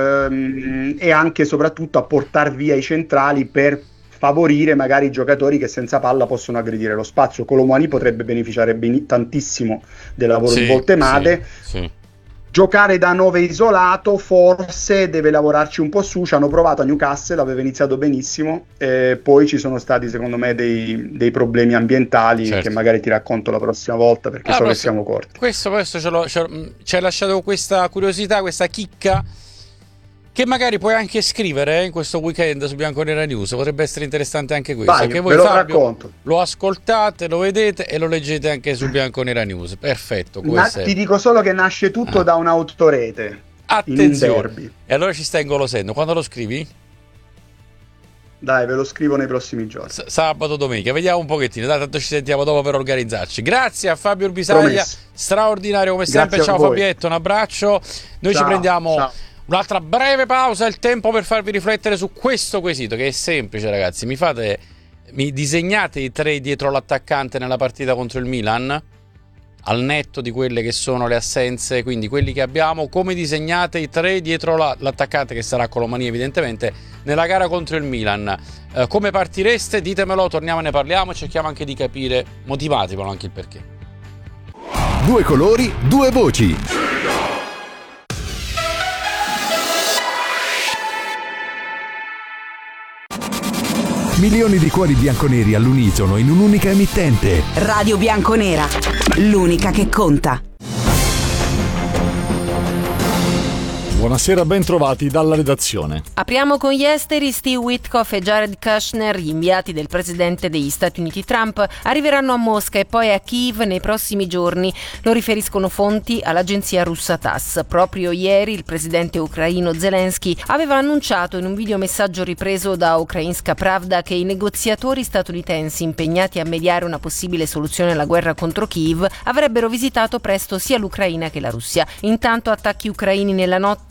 e anche e soprattutto a portar via i centrali per favorire magari i giocatori che senza palla possono aggredire lo spazio. Colomani potrebbe beneficiare tantissimo del lavoro di Voltemade. Sì. Giocare da 9 isolato forse deve lavorarci un po' su, ci hanno provato a Newcastle, aveva iniziato benissimo, poi ci sono stati secondo me dei problemi ambientali, che magari ti racconto la prossima volta, perché so che siamo corti. Questo ci ha lasciato questa curiosità, questa chicca, che magari puoi anche scrivere in questo weekend su Bianconera News. Potrebbe essere interessante anche questo. Vai, che voi, ve lo Fabio, racconto. Lo ascoltate, lo vedete e lo leggete anche su Bianconera News. Perfetto. Ti dico solo che nasce tutto da un'autorete. Attenzione. In un derby. E allora ci stai ingolosendo. Quando lo scrivi? Dai, ve lo scrivo nei prossimi giorni. Sabato, domenica. Vediamo un pochettino. Dai, tanto ci sentiamo dopo per organizzarci. Grazie a Fabio Urbisaglia. Promesso. Straordinario come sempre. Ciao Fabietto, un abbraccio. Noi ci prendiamo... Ciao. Un'altra breve pausa, il tempo per farvi riflettere su questo quesito, che è semplice, ragazzi. Mi disegnate i tre dietro l'attaccante nella partita contro il Milan, al netto di quelle che sono le assenze, quindi quelli che abbiamo. Come disegnate i tre dietro l'attaccante, che sarà Colomani evidentemente, nella gara contro il Milan? Come partireste? Ditemelo, torniamo e ne parliamo, cerchiamo anche di capire, motivatevelo anche il perché. Due colori, due voci. Milioni di cuori bianconeri all'unisono in un'unica emittente. Radio Bianconera, l'unica che conta. Buonasera, ben trovati dalla redazione. Apriamo con gli esteri. Steve Witkoff e Jared Kushner, gli inviati del presidente degli Stati Uniti Trump, arriveranno a Mosca e poi a Kiev nei prossimi giorni. Lo riferiscono fonti all'agenzia russa TASS. Proprio ieri il presidente ucraino Zelensky aveva annunciato in un videomessaggio ripreso da Ukrainska Pravda che i negoziatori statunitensi impegnati a mediare una possibile soluzione alla guerra contro Kiev avrebbero visitato presto sia l'Ucraina che la Russia. Intanto attacchi ucraini nella notte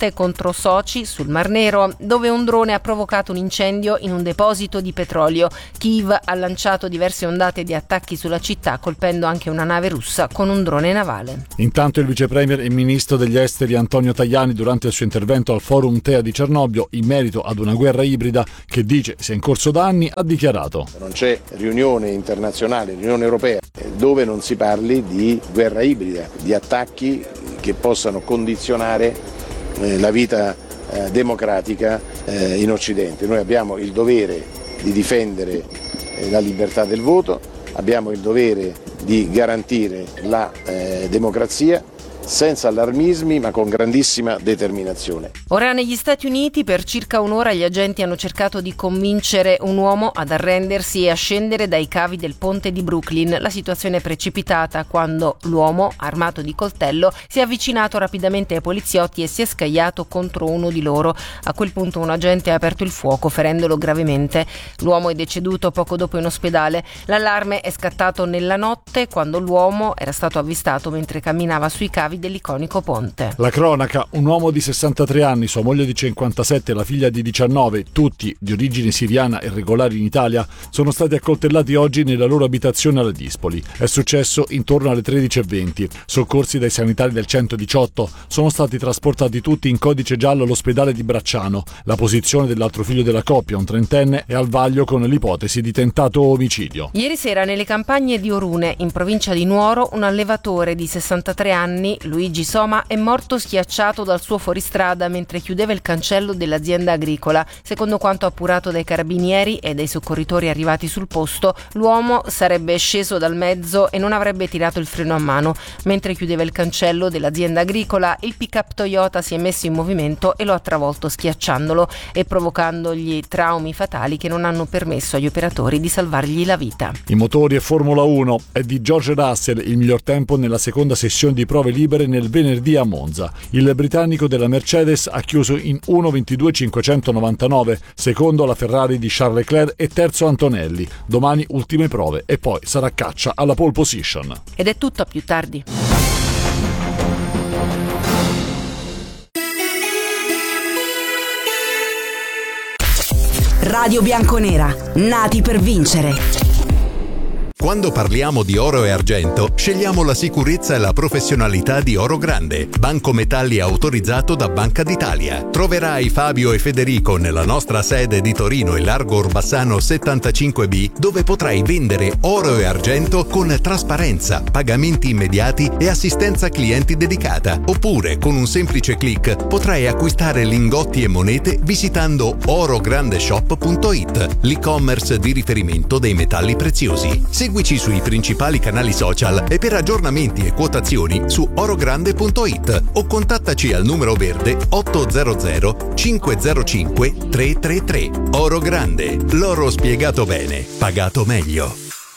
Ponte contro Sochi sul Mar Nero, dove un drone ha provocato un incendio in un deposito di petrolio. Kiev ha lanciato diverse ondate di attacchi sulla città, colpendo anche una nave russa con un drone navale. Intanto il vicepremier e ministro degli esteri Antonio Tajani, durante il suo intervento al Forum TEA di Cernobbio in merito ad una guerra ibrida che dice sia in corso da anni, ha dichiarato: non c'è riunione internazionale, riunione europea, dove non si parli di guerra ibrida, di attacchi che possano condizionare la vita democratica in Occidente. Noi abbiamo il dovere di difendere la libertà del voto, abbiamo il dovere di garantire la democrazia senza allarmismi ma con grandissima determinazione. Ora negli Stati Uniti per circa un'ora gli agenti hanno cercato di convincere un uomo ad arrendersi e a scendere dai cavi del ponte di Brooklyn. La situazione è precipitata quando l'uomo, armato di coltello, si è avvicinato rapidamente ai poliziotti e si è scagliato contro uno di loro. A quel punto un agente ha aperto il fuoco ferendolo gravemente. L'uomo è deceduto poco dopo in ospedale. L'allarme è scattato nella notte quando l'uomo era stato avvistato mentre camminava sui cavi dell'iconico ponte. La cronaca: un uomo di 63 anni, sua moglie di 57 e la figlia di 19, tutti di origine siriana e regolari in Italia, sono stati accoltellati oggi nella loro abitazione alle Dispoli. È successo intorno alle 13:20. Soccorsi dai sanitari del 118, sono stati trasportati tutti in codice giallo all'ospedale di Bracciano. La posizione dell'altro figlio della coppia, un trentenne, è al vaglio con l'ipotesi di tentato omicidio. Ieri sera nelle campagne di Orune, in provincia di Nuoro, un allevatore di 63 anni, Luigi Soma, è morto schiacciato dal suo fuoristrada mentre chiudeva il cancello dell'azienda agricola. Secondo quanto appurato dai carabinieri e dai soccorritori arrivati sul posto, l'uomo sarebbe sceso dal mezzo e non avrebbe tirato il freno a mano. Mentre chiudeva il cancello dell'azienda agricola, il pick-up Toyota si è messo in movimento e lo ha travolto schiacciandolo e provocandogli traumi fatali che non hanno permesso agli operatori di salvargli la vita. I motori e Formula 1. È di George Russell il miglior tempo nella seconda sessione di prove libere nel venerdì a Monza. Il britannico della Mercedes ha chiuso in 1:22.599, secondo la Ferrari di Charles Leclerc e terzo Antonelli. Domani ultime prove e poi sarà caccia alla pole position. Ed è tutto, a più tardi. Radio Bianconera, nati per vincere. Quando parliamo di oro e argento, scegliamo la sicurezza e la professionalità di Oro Grande, banco metalli autorizzato da Banca d'Italia. Troverai Fabio e Federico nella nostra sede di Torino in Largo Orbassano 75B, dove potrai vendere oro e argento con trasparenza, pagamenti immediati e assistenza clienti dedicata. Oppure, con un semplice click, potrai acquistare lingotti e monete visitando orograndeshop.it, l'e-commerce di riferimento dei metalli preziosi. Seguici sui principali canali social e per aggiornamenti e quotazioni su orogrande.it o contattaci al numero verde 800 505 333. Oro Grande, l'oro spiegato bene, pagato meglio.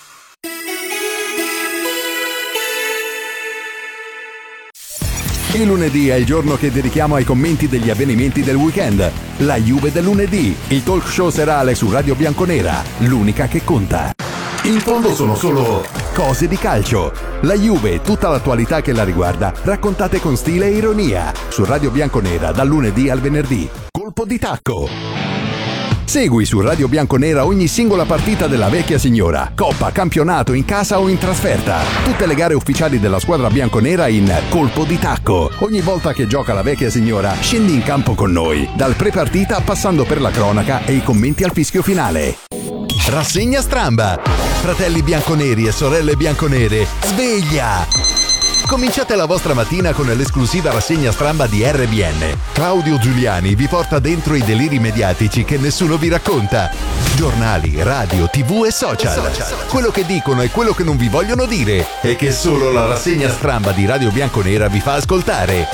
Il lunedì è il giorno che dedichiamo ai commenti degli avvenimenti del weekend. La Juve del lunedì, il talk show serale su Radio Bianconera, l'unica che conta. In fondo sono solo cose di calcio. La Juve e tutta l'attualità che la riguarda, raccontate con stile e ironia, su Radio Bianconera dal lunedì al venerdì. Colpo di tacco. Segui su Radio Bianconera ogni singola partita della vecchia signora, coppa, campionato, in casa o in trasferta. Tutte le gare ufficiali della squadra bianconera in Colpo di tacco. Ogni volta che gioca la vecchia signora, scendi in campo con noi, dal pre-partita passando per la cronaca e i commenti al fischio finale. Rassegna stramba! Fratelli bianconeri e sorelle bianconere, sveglia! Cominciate la vostra mattina con l'esclusiva rassegna stramba di RBN. Claudio Giuliani vi porta dentro i deliri mediatici che nessuno vi racconta. Giornali, radio, TV e social. Quello che dicono e quello che non vi vogliono dire e che solo la rassegna stramba di Radio Bianconera vi fa ascoltare.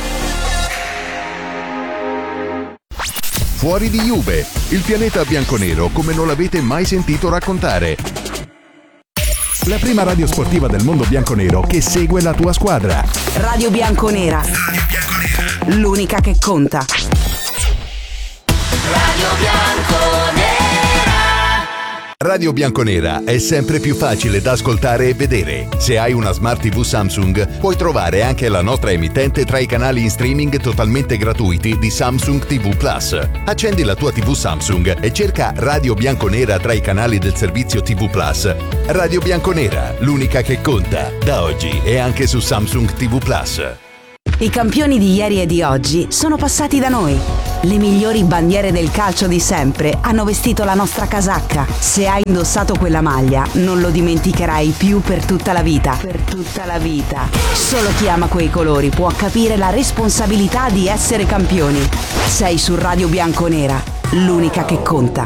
Fuori di Juve, il pianeta bianconero come non l'avete mai sentito raccontare. La prima radio sportiva del mondo bianconero che segue la tua squadra. Radio Bianconera. L'unica che conta. Radio Bianconera. Radio Bianconera è sempre più facile da ascoltare e vedere. Se hai una Smart TV Samsung, puoi trovare anche la nostra emittente tra i canali in streaming totalmente gratuiti di Samsung TV Plus. Accendi la tua TV Samsung e cerca Radio Bianconera tra i canali del servizio TV Plus. Radio Bianconera, l'unica che conta. Da oggi è anche su Samsung TV Plus. I campioni di ieri e di oggi sono passati da noi. Le migliori bandiere del calcio di sempre hanno vestito la nostra casacca. Se hai indossato quella maglia, non lo dimenticherai più per tutta la vita. Per tutta la vita. Solo chi ama quei colori può capire la responsabilità di essere campioni. Sei su Radio Bianconera, l'unica che conta.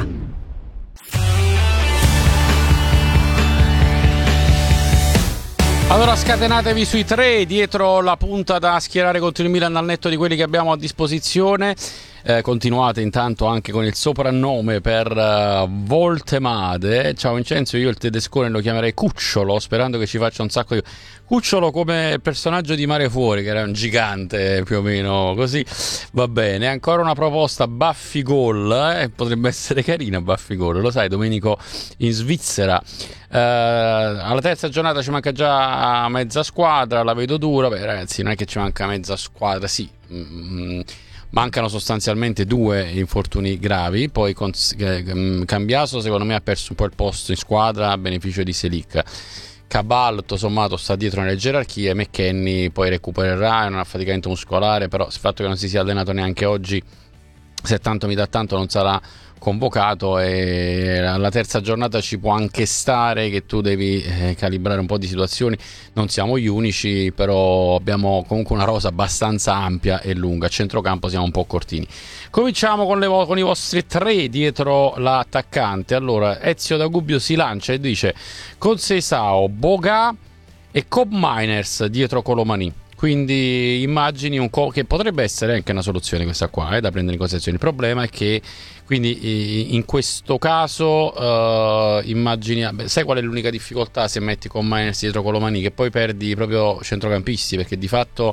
Allora scatenatevi sui 3 dietro la punta da schierare contro il Milan al netto di quelli che abbiamo a disposizione. Continuate intanto anche con il soprannome per Voltemade. Ciao Vincenzo, io il tedescone lo chiamerei Cucciolo, sperando che ci faccia un sacco di... Cucciolo come il personaggio di Mare Fuori, che era un gigante più o meno così. Va bene, ancora una proposta Buffy Goal, potrebbe essere carina Buffy Goal, lo sai, Domenico in Svizzera. Alla terza giornata ci manca già mezza squadra, la vedo dura. Beh ragazzi, non è che ci manca mezza squadra, sì, mancano sostanzialmente 2 infortuni gravi. Poi Cambiaso secondo me ha perso un po' il posto in squadra a beneficio di Selic. Cabal tutto sommato sta dietro nelle gerarchie. McKennie poi recupererà, è un affaticamento muscolare, però il fatto che non si sia allenato neanche oggi, se tanto mi dà tanto, non sarà convocato. E alla terza giornata ci può anche stare che tu devi calibrare un po' di situazioni. Non siamo gli unici, però abbiamo comunque una rosa abbastanza ampia e lunga. A centrocampo siamo un po' cortini. Cominciamo con i vostri 3 dietro l'attaccante. Allora Ezio da Gubbio si lancia e dice Conceição, Boga e Cobb Miners dietro Colomani. Quindi immagini che potrebbe essere anche una soluzione questa qua, da prendere in considerazione. Il problema è che quindi in questo caso immagini, sai qual è l'unica difficoltà se metti con Miners dietro Colomani? Che poi perdi proprio centrocampisti, perché di fatto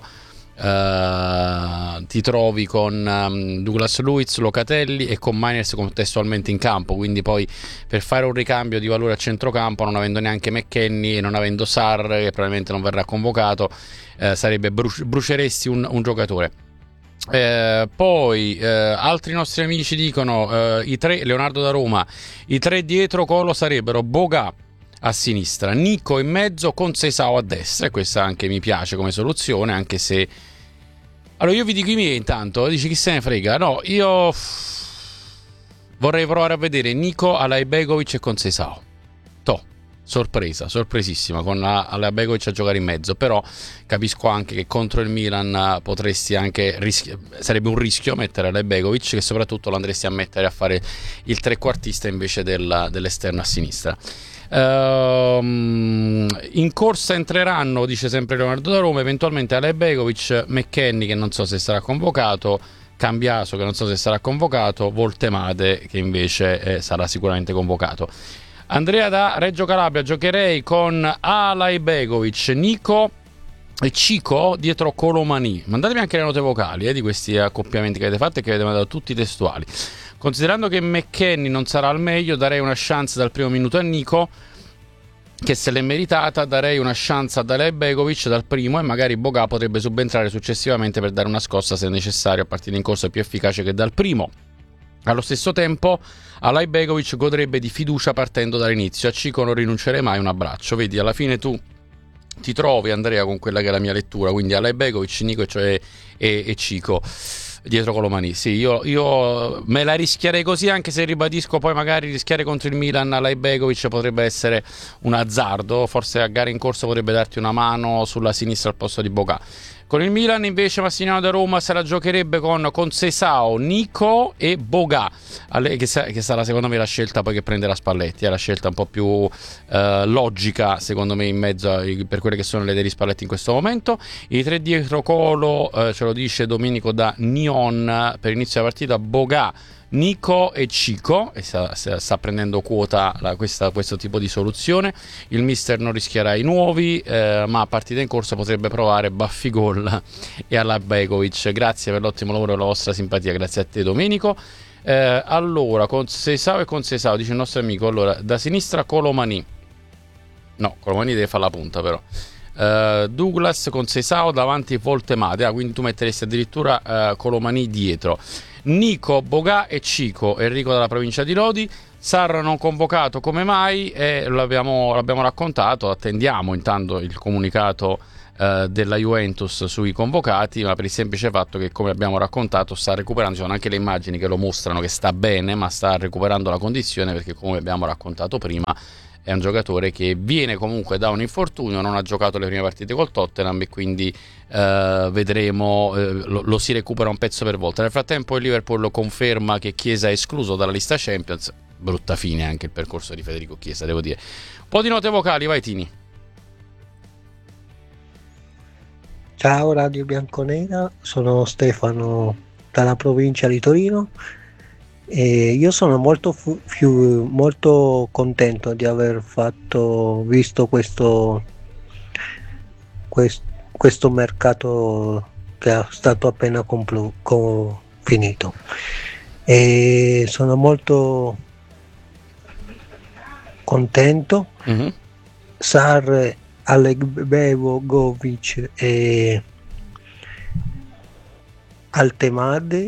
ti trovi con Douglas Luiz, Locatelli e con Miners contestualmente in campo. Quindi poi per fare un ricambio di valore a centrocampo, non avendo neanche McKennie e non avendo Sarr, che probabilmente non verrà convocato, sarebbe bruceresti un giocatore. Poi altri nostri amici dicono i 3, Leonardo da Roma, i 3 dietro Colo sarebbero Boga a sinistra, Nico in mezzo, Conceição a destra. E questa anche mi piace come soluzione, anche se... Allora io vi dico i miei intanto, dici chi se ne frega. No, io vorrei provare a vedere Nico, Alaibegovic e Conceição. Sorpresissima con Alaibegovic a giocare in mezzo, però capisco anche che contro il Milan potresti anche sarebbe un rischio mettere Alaibegovic, che soprattutto lo andresti a mettere a fare il trequartista invece dell'esterno a sinistra. In corsa entreranno, dice sempre Leonardo da Roma, eventualmente Alaibegovic, McKennie che non so se sarà convocato, Cambiaso che non so se sarà convocato, Voltemade che invece sarà sicuramente convocato. Andrea da Reggio Calabria, giocherei con Alaibegovic, Nico e Cico dietro Colomani. Mandatemi anche le note vocali di questi accoppiamenti che avete fatto e che avete mandato tutti testuali. Considerando che McKennie non sarà al meglio, darei una chance dal primo minuto a Nico, che se l'è meritata. Darei una chance ad Alaibegovic dal primo, e magari Boga potrebbe subentrare successivamente per dare una scossa se necessario, a partita in corsa più efficace che dal primo. Allo stesso tempo Alaibegovic godrebbe di fiducia partendo dall'inizio. A Cico non rinuncerei mai, un abbraccio. Vedi, alla fine tu ti trovi, Andrea, con quella che è la mia lettura, quindi Alaibegovic, Nico e Cico dietro Colomani. Sì, io me la rischierei così, anche se ribadisco poi magari rischiare contro il Milan Alaibegovic potrebbe essere un azzardo. Forse a gara in corso potrebbe darti una mano sulla sinistra al posto di Boga. Con il Milan invece Massimiliano da Roma se la giocherebbe con Conceição, Nico e Boga, che sarà secondo me la scelta poi che prenderà Spalletti. È la scelta un po' più logica secondo me in mezzo per quelle che sono le idee di Spalletti in questo momento. I 3 dietro Colo, ce lo dice Domenico da Nyon, per inizio della partita Boga, Nico e Cico, e sta prendendo quota questo tipo di soluzione. Il mister non rischierà i nuovi, ma a partita in corso potrebbe provare Buffy Goal e Alaibegovic. Grazie per l'ottimo lavoro e la vostra simpatia, grazie a te Domenico. Allora, con Seisao e con Seisao, dice il nostro amico. Allora, da sinistra Colomani. No, Colomani deve fare la punta però. Douglas con Seisao davanti Voltemade, quindi tu metteresti addirittura Colomani dietro. Nico, Bogà e Cico, Enrico dalla provincia di Lodi. Sarra non convocato come mai? L'abbiamo raccontato, attendiamo intanto il comunicato della Juventus sui convocati, ma per il semplice fatto che, come abbiamo raccontato, sta recuperando, ci sono anche le immagini che lo mostrano che sta bene, ma sta recuperando la condizione, perché come abbiamo raccontato prima è un giocatore che viene comunque da un infortunio, non ha giocato le prime partite col Tottenham e quindi vedremo, lo si recupera un pezzo per volta. Nel frattempo il Liverpool lo conferma che Chiesa è escluso dalla lista Champions. Brutta fine anche il percorso di Federico Chiesa, devo dire. Un po' di note vocali, vai Tini. Ciao Radio Bianconera, sono Stefano dalla provincia di Torino. E io sono molto contento di aver visto questo mercato che è stato appena finito, e sono molto contento. Sarr, Alekbegovic e Altemade,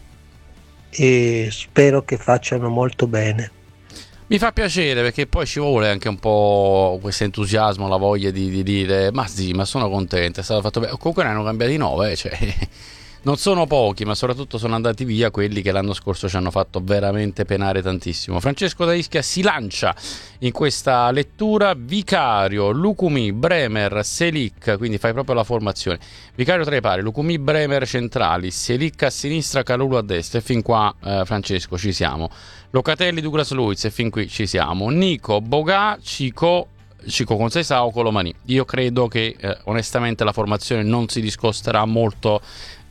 e spero che facciano molto bene. Mi fa piacere, perché poi ci vuole anche un po' questo entusiasmo, la voglia di dire ma sì, ma sono contento, è stato fatto bene. Comunque ne hanno cambiati 9, cioè non sono pochi, ma soprattutto sono andati via quelli che l'anno scorso ci hanno fatto veramente penare tantissimo. Francesco da Ischia si lancia in questa lettura. Vicario, Lukumi, Bremer, Selic, quindi fai proprio la formazione. Vicario tra i pari, Lukumi, Bremer centrali, Selic a sinistra, Kalulu a destra, e fin qua Francesco ci siamo. Locatelli, Douglas Luiz, e fin qui ci siamo. Nico, Bogà, Cico con Seisao, Colomani. Io credo che onestamente la formazione non si discosterà molto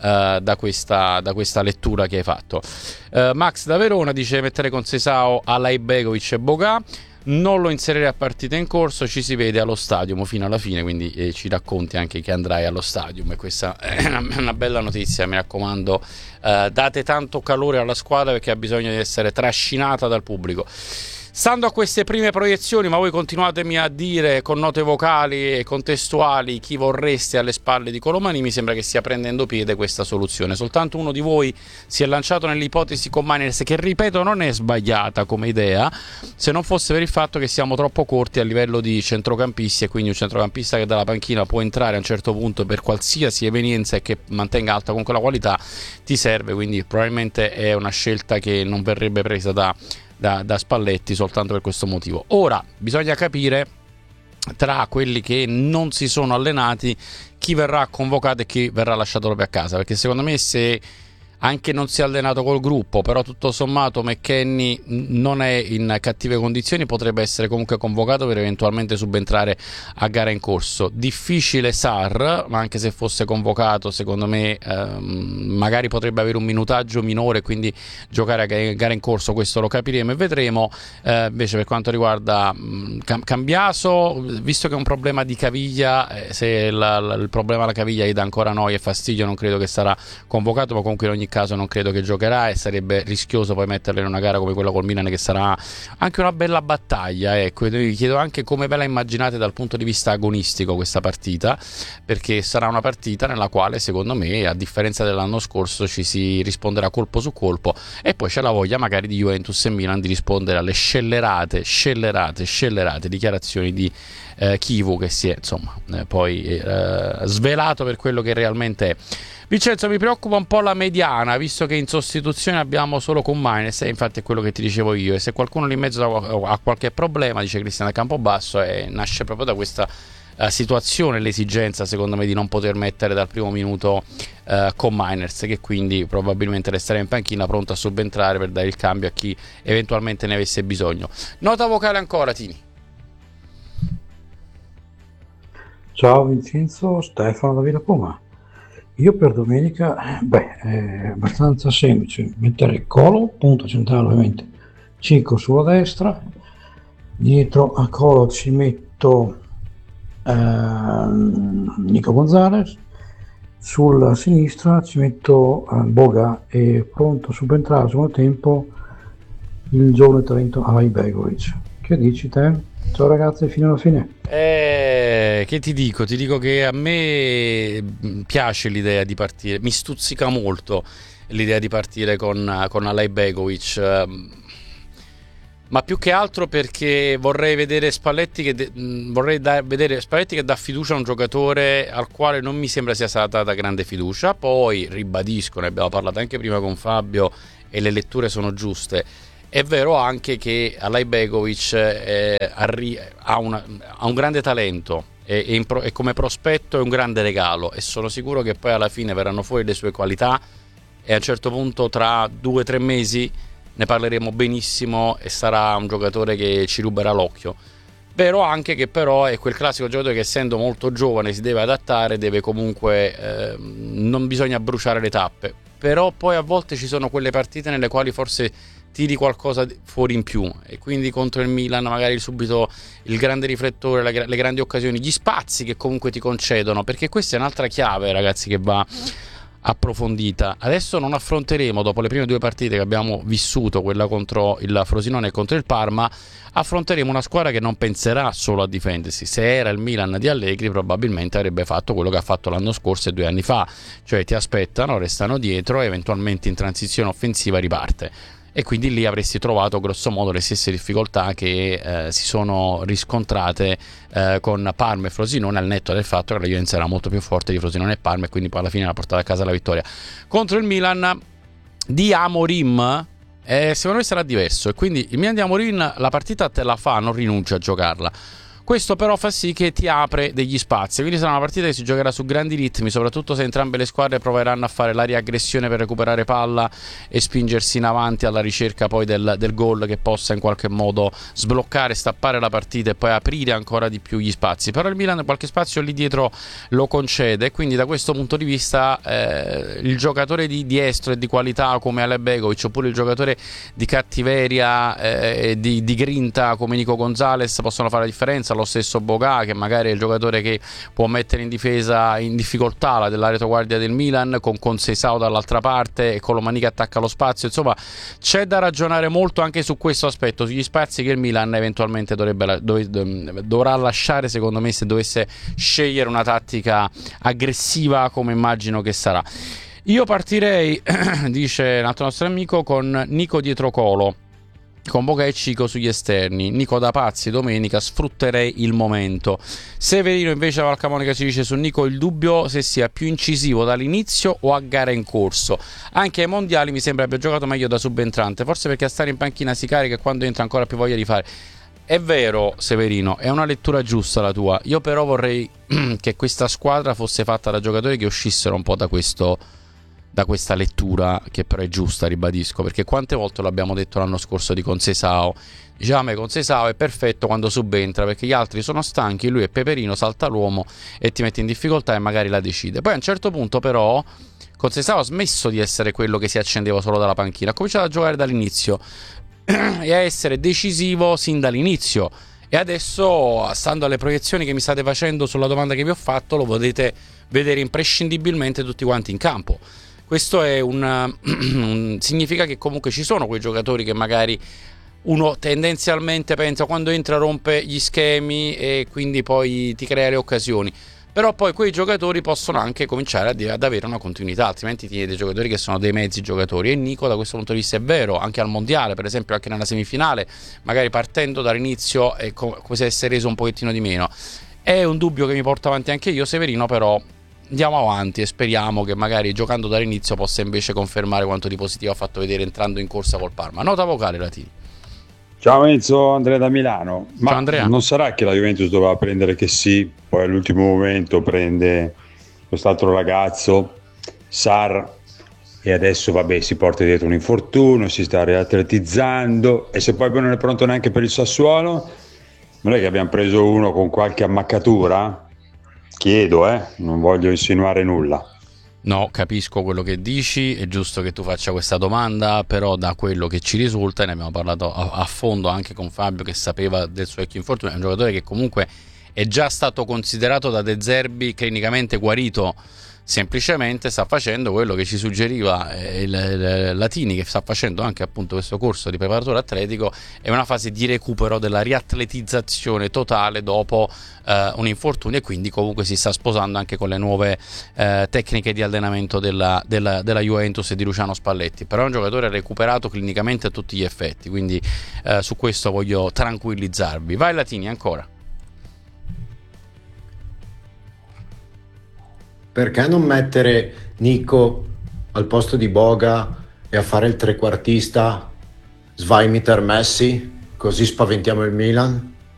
da questa lettura che hai fatto. Max da Verona dice mettere con Seisao Alaibegovic e Bogà, non lo inserirei a partita in corso, ci si vede allo stadium fino alla fine, quindi ci racconti anche che andrai allo stadium, e questa è una bella notizia, mi raccomando. Date tanto calore alla squadra, perché ha bisogno di essere trascinata dal pubblico. Stando a queste prime proiezioni, ma voi continuatemi a dire con note vocali e contestuali chi vorreste alle spalle di Colomani, mi sembra che stia prendendo piede questa soluzione. Soltanto uno di voi si è lanciato nell'ipotesi con Miners, che ripeto non è sbagliata come idea, se non fosse per il fatto che siamo troppo corti a livello di centrocampisti, e quindi un centrocampista che dalla panchina può entrare a un certo punto per qualsiasi evenienza e che mantenga alta comunque la qualità ti serve, quindi probabilmente è una scelta che non verrebbe presa da Spalletti soltanto per questo motivo. Ora bisogna capire tra quelli che non si sono allenati chi verrà convocato e chi verrà lasciato proprio a casa, perché secondo me, se anche non si è allenato col gruppo, però tutto sommato McKennie non è in cattive condizioni, potrebbe essere comunque convocato per eventualmente subentrare a gara in corso. Difficile Sarr, ma anche se fosse convocato secondo me magari potrebbe avere un minutaggio minore, quindi giocare a gara in corso, questo lo capiremo e vedremo. Invece per quanto riguarda Cambiaso, visto che è un problema di caviglia, se il problema alla caviglia gli dà ancora noia e fastidio, non credo che sarà convocato, ma comunque in ogni caso non credo che giocherà, e sarebbe rischioso poi metterlo in una gara come quella col Milan, che sarà anche una bella battaglia. Ecco, vi chiedo anche come ve la immaginate dal punto di vista agonistico questa partita, perché sarà una partita nella quale secondo me, a differenza dell'anno scorso, ci si risponderà colpo su colpo, e poi c'è la voglia magari di Juventus e Milan di rispondere alle scellerate dichiarazioni di Chivu, che si è poi svelato per quello che realmente è. Vincenzo, mi preoccupa un po' la mediana, visto che in sostituzione abbiamo solo con Miners, e infatti è quello che ti dicevo io, e se qualcuno lì in mezzo ha qualche problema, dice Cristiano Campobasso, nasce proprio da questa situazione l'esigenza, secondo me, di non poter mettere dal primo minuto con Miners, che quindi probabilmente resterà in panchina pronto a subentrare per dare il cambio a chi eventualmente ne avesse bisogno. Nota vocale ancora, Tini. Ciao Vincenzo, Stefano da Villa Poma. Io per domenica, è abbastanza semplice, mettere Colo, punto centrale ovviamente, Cico sulla destra, dietro a Colo ci metto Nico Gonzalez, sulla sinistra ci metto Boga e pronto a subentrare al secondo tempo il giovane talento Alajbegovic. Che dici te? Ciao ragazzi, fino alla fine. Che ti dico? Ti dico che a me piace l'idea di partire, mi stuzzica molto l'idea di partire con Alajbegovic, ma più che altro perché vorrei vedere Spalletti vedere Spalletti che dà fiducia a un giocatore al quale non mi sembra sia stata data grande fiducia. Poi ribadisco, ne abbiamo parlato anche prima con Fabio e le letture sono giuste. È vero anche che Alajbegovic ha un grande talento e come prospetto è un grande regalo, e sono sicuro che poi alla fine verranno fuori le sue qualità e a un certo punto tra 2 o 3 mesi ne parleremo benissimo e sarà un giocatore che ci ruberà l'occhio. Vero anche che però è quel classico giocatore che, essendo molto giovane, si deve adattare, deve comunque non bisogna bruciare le tappe, però poi a volte ci sono quelle partite nelle quali forse tiri qualcosa fuori in più, e quindi contro il Milan magari subito il grande riflettore, le grandi occasioni, gli spazi che comunque ti concedono, perché questa è un'altra chiave, ragazzi, che va approfondita. Adesso non affronteremo, dopo le prime 2 partite che abbiamo vissuto, quella contro il Frosinone e contro il Parma, affronteremo una squadra che non penserà solo a difendersi. Se era il Milan di Allegri probabilmente avrebbe fatto quello che ha fatto l'anno scorso e 2 anni fa, cioè ti aspettano, restano dietro e eventualmente in transizione offensiva riparte, e quindi lì avresti trovato grosso modo le stesse difficoltà che si sono riscontrate con Parma e Frosinone, al netto del fatto che la Juventus era molto più forte di Frosinone e Parma, e quindi poi alla fine ha portato a casa la vittoria. Contro il Milan di Amorim secondo me sarà diverso, e quindi il Milan di Amorim la partita te la fa, non rinuncia a giocarla. Questo però fa sì che ti apre degli spazi, quindi sarà una partita che si giocherà su grandi ritmi, soprattutto se entrambe le squadre proveranno a fare la riaggressione per recuperare palla e spingersi in avanti alla ricerca poi del gol che possa in qualche modo sbloccare, stappare la partita e poi aprire ancora di più gli spazi. Però il Milan qualche spazio lì dietro lo concede, quindi da questo punto di vista il giocatore di estro e di qualità come Alajbegovic, oppure il giocatore di cattiveria e di grinta come Nico Gonzalez possono fare la differenza. Lo stesso Boga, che magari è il giocatore che può mettere in difesa in difficoltà della retaguardia del Milan, con Conceição dall'altra parte e Colomani che attacca lo spazio. Insomma, c'è da ragionare molto anche su questo aspetto, sugli spazi che il Milan eventualmente dovrà lasciare, secondo me, se dovesse scegliere una tattica aggressiva come immagino che sarà. Io partirei, dice un altro nostro amico, con Nico dietro Colo, con Boga e Cico sugli esterni, Nico da pazzi domenica, sfrutterei il momento. Severino invece, a Valcamonica ci dice su Nico il dubbio se sia più incisivo dall'inizio o a gara in corso. Anche ai mondiali mi sembra abbia giocato meglio da subentrante, forse perché a stare in panchina si carica e quando entra ancora più voglia di fare. È vero, Severino, è una lettura giusta la tua. Io però vorrei che questa squadra fosse fatta da giocatori che uscissero un po' da questa lettura, che però è giusta, ribadisco, perché quante volte lo abbiamo detto l'anno scorso di Conceição. Diciamo che Conceição è perfetto quando subentra, perché gli altri sono stanchi, lui è peperino, salta l'uomo e ti mette in difficoltà e magari la decide. Poi a un certo punto però Conceição ha smesso di essere quello che si accendeva solo dalla panchina, ha cominciato a giocare dall'inizio e a essere decisivo sin dall'inizio. E adesso, stando alle proiezioni che mi state facendo sulla domanda che vi ho fatto, lo potete vedere imprescindibilmente tutti quanti in campo. Questo è significa che comunque ci sono quei giocatori che magari uno tendenzialmente pensa quando entra rompe gli schemi e quindi poi ti crea le occasioni. Però poi quei giocatori possono anche cominciare ad avere una continuità, altrimenti ti dei giocatori che sono dei mezzi giocatori. E Nico da questo punto di vista è vero, anche al mondiale, per esempio anche nella semifinale, magari partendo dall'inizio è come se si è reso un pochettino di meno. È un dubbio che mi porto avanti anche io, Severino, però andiamo avanti e speriamo che magari giocando dall'inizio possa invece confermare quanto di positivo ha fatto vedere entrando in corsa col Parma. Nota vocale, Latini. Ciao Enzo, Andrea da Milano. Ma ciao Andrea. Non sarà che la Juventus doveva prendere che sì, poi all'ultimo momento prende quest'altro ragazzo, Sarr, e adesso vabbè si porta dietro un infortunio, si sta riatletizzando, e se poi non è pronto neanche per il Sassuolo, non è che abbiamo preso uno con qualche ammaccatura? Chiedo, non voglio insinuare nulla. No, capisco quello che dici, è giusto che tu faccia questa domanda, però da quello che ci risulta, ne abbiamo parlato a fondo anche con Fabio che sapeva del suo vecchio infortunio, è un giocatore che comunque è già stato considerato da De Zerbi clinicamente guarito, semplicemente sta facendo quello che ci suggeriva il Latini, che sta facendo anche appunto questo corso di preparatore atletico, è una fase di recupero della riatletizzazione totale dopo un infortunio, e quindi comunque si sta sposando anche con le nuove tecniche di allenamento della Juventus e di Luciano Spalletti. Però è un giocatore recuperato clinicamente a tutti gli effetti, quindi su questo voglio tranquillizzarvi. Vai Latini, ancora. Perché non mettere Nico al posto di Boga e a fare il trequartista Svaimiter Messi, così spaventiamo il Milan?